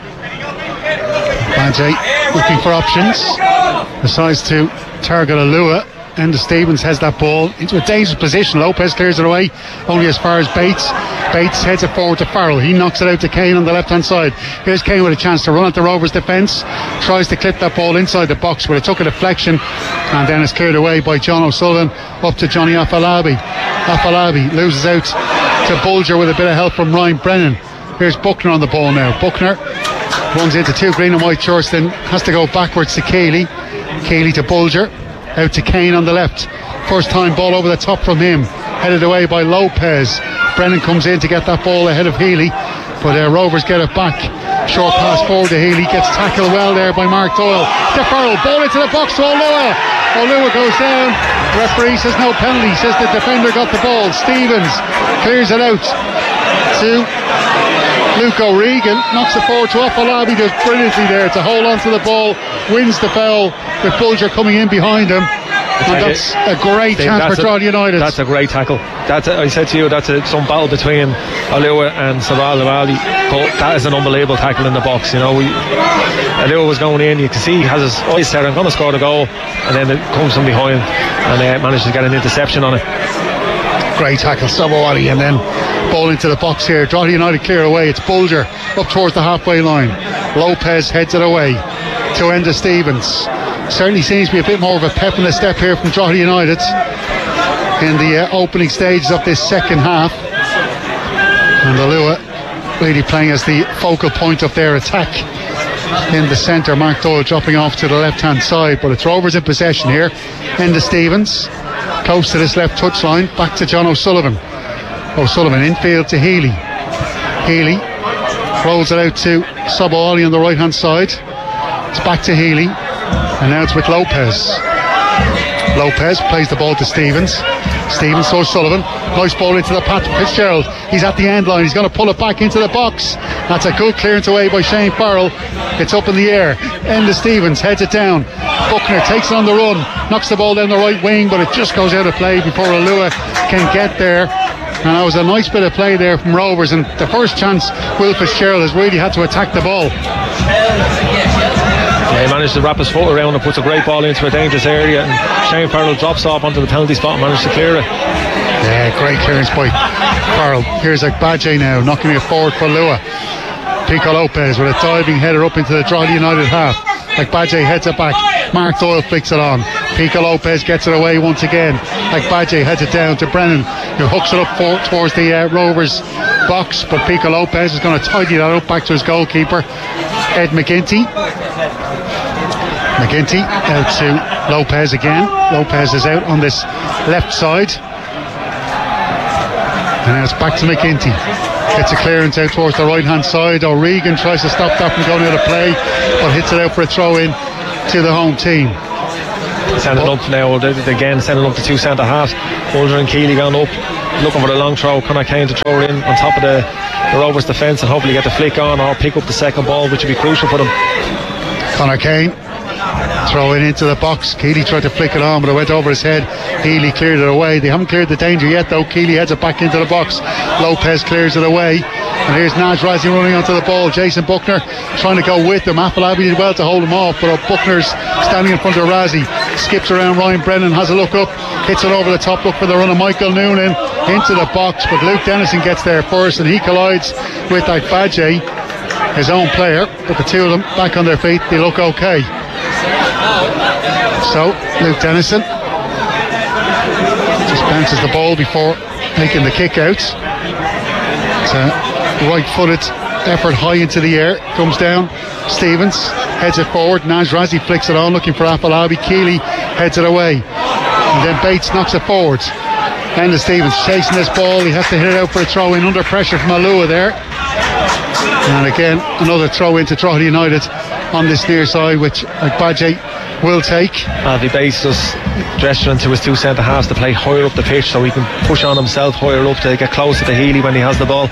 Agbaje looking for options. Decides to target Olua. Enda Stevens has that ball into a dangerous position. Lopez clears it away only as far as Bates. Bates heads it forward to Farrell. He knocks it out to Kane on the left hand side. Here's Kane with a chance to run at the Rovers defence. Tries to clip that ball inside the box, but it took a deflection, and then it's cleared away by John O'Sullivan up to Johnny Afalabi. Afalabi loses out to Bulger with a bit of help from Ryan Brennan. Here's Buckner on the ball now. Buckner runs into two green and white shorts, then has to go backwards to Keeley. Keeley to Bulger. Out to Kane on the left. First time ball over the top from him. Headed away by Lopez. Brennan comes in to get that ball ahead of Healy, but uh, Rovers get it back. Short pass forward to Healy. Gets tackled well there by Mark Doyle. To Farrell. Ball into the box to Olua. Olua goes down. Referee says no penalty. Says the defender got the ball. Stevens clears it out to Luke O'Regan. Knocks it forward to Afalabi. Does brilliantly there to hold on to the ball. Wins the foul with Bulger coming in behind him. And that's a great Dave, chance for Drogheda United. That's a great tackle. That's a, I said to you, that's a, some battle between Olua and Sabal Lamali. But that is an unbelievable tackle in the box. You know, we, Olua was going in. You can see he has his eyes set. I'm going to score the goal, and then it comes from behind and uh, manages to get an interception on it. Great tackle, Sabowali, and then ball into the box here. Drogheda United clear away. It's Bulger up towards the halfway line. Lopez heads it away to Enda Stevens. Certainly seems to be a bit more of a pep in the step here from Drogheda United in the uh, opening stages of this second half. And Olua really playing as the focal point of their attack in the centre. Mark Doyle dropping off to the left hand side, but it's Rovers in possession here. Enda Stevens close to this left touchline, back to John O'Sullivan. O'Sullivan infield to Healy. Healy rolls it out to Sabowali on the right hand side. It's back to Healy, and now it's with Lopez. Lopez plays the ball to Stevens. Stevens to O'Sullivan. Nice ball into the path to Fitzgerald. He's at the end line. He's going to pull it back into the box. That's a good clearance away by Shane Farrell. It's up in the air. Enda Stevens heads it down. Buckner takes it on the run. Knocks the ball down the right wing, but it just goes out of play before Olua can get there. And that was a nice bit of play there from Rovers. And the first chance, Will Fitzgerald has really had to attack the ball. Yeah, he managed to wrap his foot around and puts a great ball into a dangerous area, and Shane Farrell drops off onto the penalty spot and managed to clear it. Yeah, great clearance by Farrell. Here's Agbaje now, knocking it forward for Lua. Pico Lopez with a diving header up into the Drogheda United half. Agbaje heads it back. Mark Doyle flicks it on. Pico Lopez gets it away once again. Agbaje heads it down to Brennan, who hooks it up for, towards the uh, Rovers box, but Pico Lopez is going to tidy that up back to his goalkeeper, Ed McGinty. McGinty out to Lopez again. Lopez is out on this left side. And now it's back to McGinty. Gets a clearance out towards the right hand side. O'Regan tries to stop that from going out of play, but hits it out for a throw in to the home team. Sending up now, again sending up the two centre halves. Bolger and Keeley gone up, looking for the long throw. Conor Kane to throw it in on top of the, the Rovers defence and hopefully get the flick on or pick up the second ball, which would be crucial for them. Conor Kane throwing into the box. Keeley tried to flick it on, but it went over his head. Healy cleared it away. They haven't cleared the danger yet, though. Keeley heads it back into the box. Lopez clears it away. And here's Naj Razi running onto the ball. Jason Buckner trying to go with him. Afolabi did well to hold him off, but Buckner's standing in front of Razi. Skips around Ryan Brennan, has a look up, hits it over the top, look for the run of Michael Noonan into the box, but Luke Dennison gets there first and he collides with Agbaje, his own player, but the two of them back on their feet. They look okay. So Luke Dennison just bounces the ball before making the kick out. It's a right-footed effort high into the air, comes down. Stevens heads it forward. Naj Razi flicks it on, looking for Afolabi. Keeley heads it away, and then Bates knocks it forward. Enda Stevens chasing this ball. He has to hit it out for a throw in under pressure from Alua there. And again, another throw into Drogheda United on this near side, which Agbaje will take. Alfie Bates just gesturing to his two centre halves to play higher up the pitch so he can push on himself higher up to get closer to Healy when he has the ball.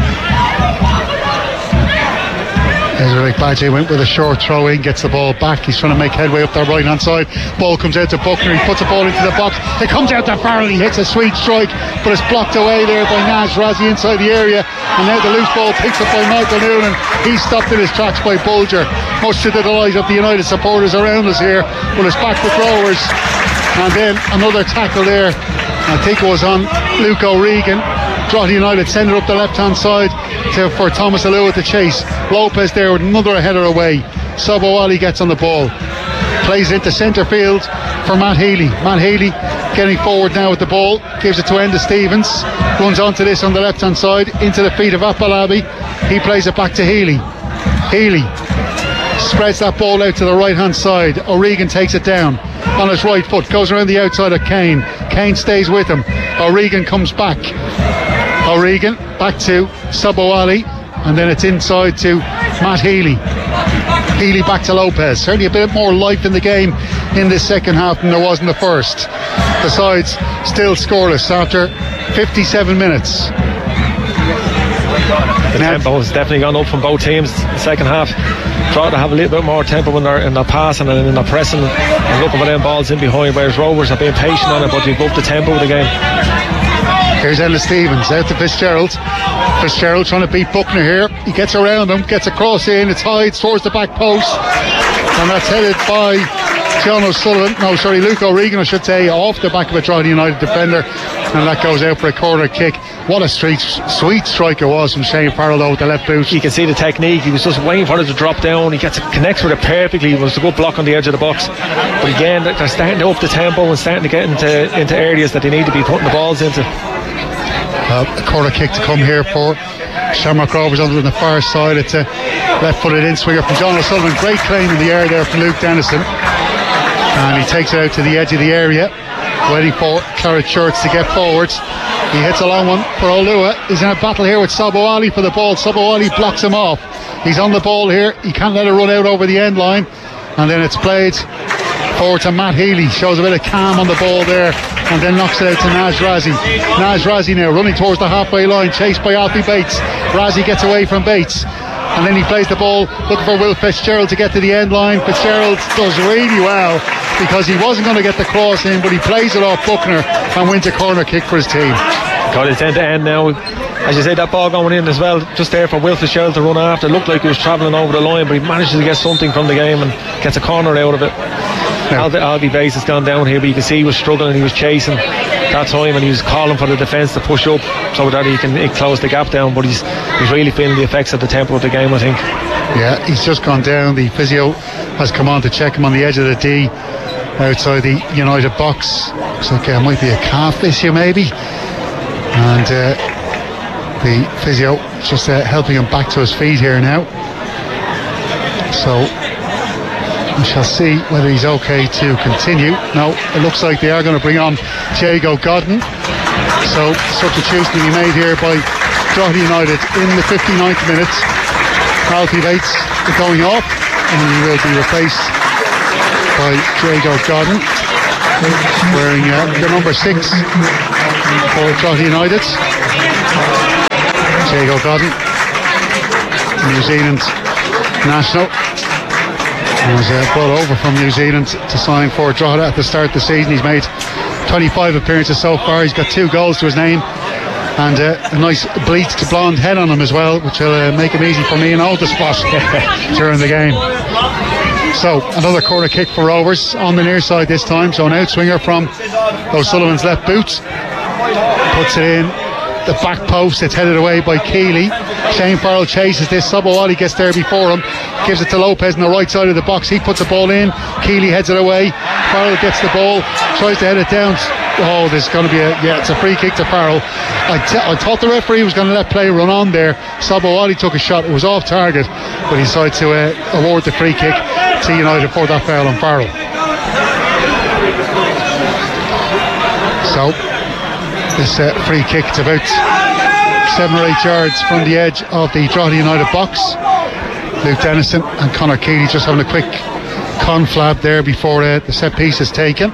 Ezra Agbaje went with a short throw in, gets the ball back. He's trying to make headway up that right hand side. Ball comes out to Buckner. He puts the ball into the box. It comes out to Farrell. He hits a sweet strike, but it's blocked away there by Naj Razi inside the area. And now the loose ball picked up by Michael Noonan. He's stopped in his tracks by Bulger, much to the delight of the United supporters around us here. But it's back with Rovers. And then another tackle there. I think it was on Luke O'Regan. Drogheda United send it up the left hand side to, for Thomas Alua to chase. Lopez there with another header away. Sobowali gets on the ball, plays into centre field for Matt Healy. Matt Healy getting forward now with the ball, gives it to Enda Stevens, runs onto this on the left hand side into the feet of Afolabi. He plays it back to Healy. Healy spreads that ball out to the right hand side. O'Regan takes it down on his right foot, goes around the outside of Kane. Kane stays with him. O'Regan comes back. O'Regan back to Sobowali, and then it's inside to Matt Healy. Healy back to Lopez. Certainly a bit more life in the game in this second half than there was in the first. The sides still scoreless after fifty-seven minutes. The tempo has definitely gone up from both teams in the second half. Try to have a little bit more tempo in their, in their passing and in their pressing and looking for them balls in behind, whereas Rovers have been patient on it, but they've upped the tempo of the game. Here's Ella Stevens out to Fitzgerald. Fitzgerald trying to beat Buckner here. He gets around him, gets a cross in, it's high, it's towards the back post, and that's headed by John O'Sullivan, no sorry Luke O'Regan I should say, off the back of a Drogheda United defender, and that goes out for a corner kick. What a sweet, sweet strike it was from Shane Farrell though with the left boot. You can see the technique, he was just waiting for it to drop down. He gets it, connects with it perfectly. It was a good block on the edge of the box, but again they're starting to up the tempo and starting to get into, into areas that they need to be putting the balls into. Uh, a corner kick to come here for Shamrock Rovers under on the far side. It's a left-footed in-swinger from John O'Sullivan. Great claim in the air there from Luke Dennison, and he takes it out to the edge of the area, waiting for Claret Shirts to get forward. He hits a long one for Alua. He's in a battle here with Sobowali for the ball. Sobowali blocks him off. He's on the ball here. He can't let it run out over the end line, and then it's played forward to Matt Healy. Shows a bit of calm on the ball there, and then knocks it out to Naj Razi. Naj Razi now running towards the halfway line, chased by Alfie Bates. Razi gets away from Bates, and then he plays the ball looking for Will Fitzgerald to get to the end line. Fitzgerald does really well because he wasn't going to get the cross in, but he plays it off Buckner and wins a corner kick for his team. Got it end to end now. as you say, that ball going in as well, just there for Will Fitzgerald to run after. It looked like he was travelling over the line, but he manages to get something from the game and gets a corner out of it. Yeah. Aldi, Aldi Bates has gone down here, but you can see he was struggling, he was chasing that time, and he was calling for the defence to push up so that he can he close the gap down, but he's he's really feeling the effects of the tempo of the game, I think. Yeah, he's just gone down. The physio has come on to check him on the edge of the D outside the United box. Looks like it uh, might be a calf issue maybe, and uh, the physio just uh, helping him back to his feet here now, so we shall see whether he's okay to continue. No, it looks like they are going to bring on Diego Godden. So substitution to be made here by Drogheda United in the fifty-ninth minute. Alfie Bates going off, and he will be replaced by Diego Godden, wearing uh, the number six for Drogheda United. Diego Godden, New Zealand national, was uh, brought over from New Zealand to sign for Drogheda at the start of the season. He's made twenty-five appearances so far. He's got two goals to his name, and uh, a nice bleached blonde head on him as well, which will uh, make him easy for me and hold the spot during the game. So another corner kick for Rovers on the near side this time. So an outswinger from O'Sullivan's left boot, puts it in the back post. It's headed away by Keeley. Shane Farrell chases this. Sabawali gets there before him, gives it to Lopez on the right side of the box. He puts the ball in. Keeley heads it away. Farrell gets the ball, tries to head it down. Oh, there's going to be a yeah, it's a free kick to Farrell. I, t- I thought the referee was going to let play run on there. Sabawali took a shot. It was off target, but he decided to uh, award the free kick to United for that foul on Farrell. So this uh, free kick, it's about seven or eight yards from the edge of the Drogheda United box. Luke Dennison and Conor Keeley just having a quick conflab there before uh, the set piece is taken.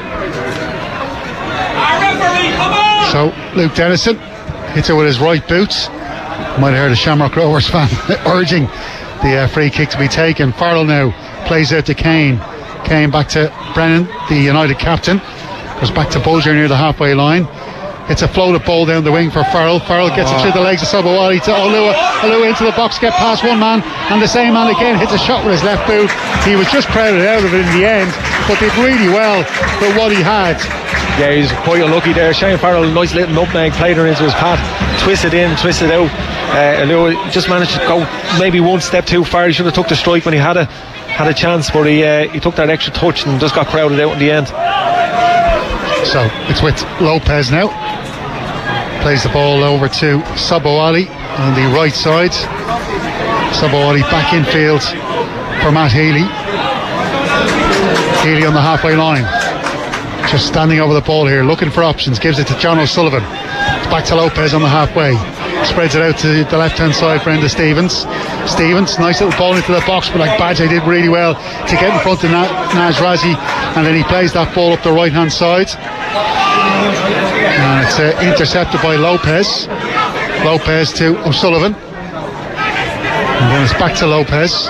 So Luke Dennison hits it with his right boot. Might have heard a Shamrock Rovers fan urging the uh, free kick to be taken. Farrell now plays out to Kane. Kane back to Brennan, the United captain. Goes back to Bulger near the halfway line. It's a floated ball down the wing for Farrell. Farrell gets oh. it through the legs of Sabawali to Olua. Olua into the box, get past one man, and the same man again hits a shot with his left boot. He was just crowded out of it in the end, but did really well for what he had. Yeah, he's quite unlucky there. Shane Farrell, nice little nutmeg, played her into his path, twisted in, twisted out. Uh, Olua just managed to go maybe one step too far. He should have took the strike when he had a had a chance, but he uh, he took that extra touch and just got crowded out in the end. So it's with Lopez now. Plays the ball over to Sabawali on the right side. Sabawali back in field for Matt Healy. Healy on the halfway line, just standing over the ball here, looking for options. Gives it to John O'Sullivan. It's back to Lopez on the halfway. Spreads it out to the left hand side for Enda Stevens. Stevens, nice little ball into the box, but like Badge did really well to get in front of Na- Naz Razi, and then he plays that ball up the right hand side. And it's uh, intercepted by Lopez. Lopez to O'Sullivan. And then it's back to Lopez.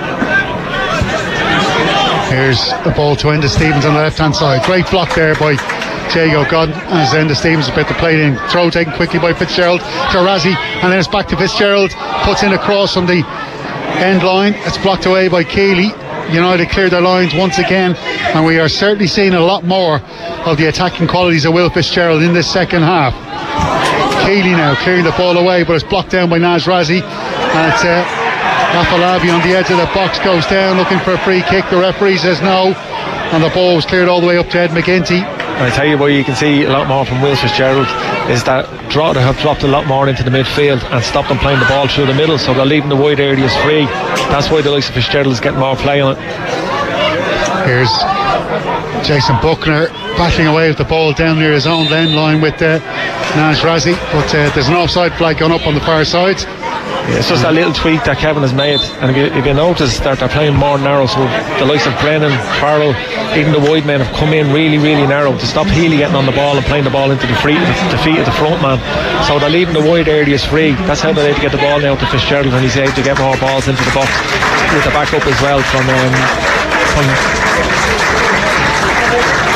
Here's the ball to Enda Stevens on the left hand side. Great block there by Diego Godden as Enda Stevens about to play it in. Throw taken quickly by Fitzgerald to Razi, and then it's back to Fitzgerald. Puts in a cross from the end line. It's blocked away by Keeley. United cleared their lines once again, and we are certainly seeing a lot more of the attacking qualities of Will Fitzgerald in this second half. Keeley now clearing the ball away, but it's blocked down by Naz Razi, and it's uh, Afolabi on the edge of the box, goes down looking for a free kick. The referee says no, and the ball was cleared all the way up to Ed McGinty. And I tell you what, you can see a lot more from Will Fitzgerald is that Drogheda have dropped a lot more into the midfield and stopped them playing the ball through the middle, so they're leaving the wide areas free. That's why the likes of Fitzgerald is getting more play on it. Here's Jason Buckner bashing away with the ball down near his own end line with uh, Naz Razi, but uh, there's an offside flag going up on the far side. Yeah, it's just that little tweak that Kevin has made, and if you, if you notice that they're playing more narrow, so the likes of Brennan, Farrell, even the wide men have come in really, really narrow to stop Healy getting on the ball and playing the ball into the, free, the feet of the front man. So they're leaving the wide areas free. That's how they're able to get the ball now to Fitzgerald, and he's able to get more balls into the box with the back up as well from um, from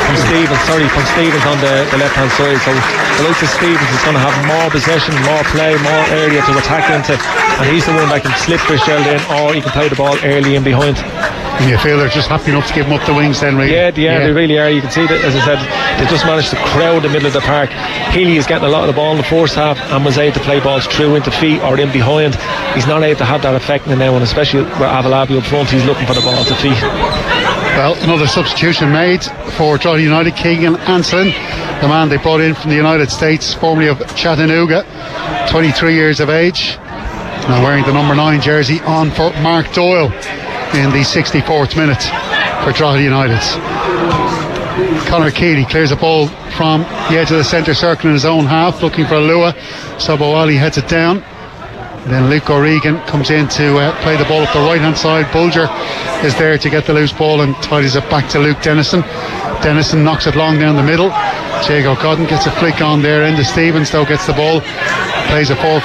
from Stevens, sorry, from Stevens on the, the left hand side. So the likes of Stevens is going to have more possession, more play, more area to attack into, and he's the one that can slip Fitzgerald in, or he can play the ball early in behind. And you feel they're just happy enough to give him up the wings then, really? Yeah, they are, yeah. they really are. You can see that, as I said, they just managed to crowd the middle of the park. Healy is getting a lot of the ball in the first half and was able to play balls through into feet or in behind. He's not able to have that effect now, and especially with Avalabi up front, he's looking for the ball to feet. Well, another substitution made for Drogheda United. Keegan Anselin, the man they brought in from the United States, formerly of Chattanooga, twenty-three years of age, now wearing the number nine jersey on for Mark Doyle in the sixty-fourth minute for Drogheda United. Conor Keeley clears a ball from the edge of the centre circle in his own half, looking for Lua. Sobowali heads it down. Then Luke O'Regan comes in to uh, play the ball up the right hand side. Bulger is there to get the loose ball and tidies it back to Luke Dennison. Dennison knocks it long down the middle. Jago Cotton gets a flick on there into Stevens, though gets the ball, plays a four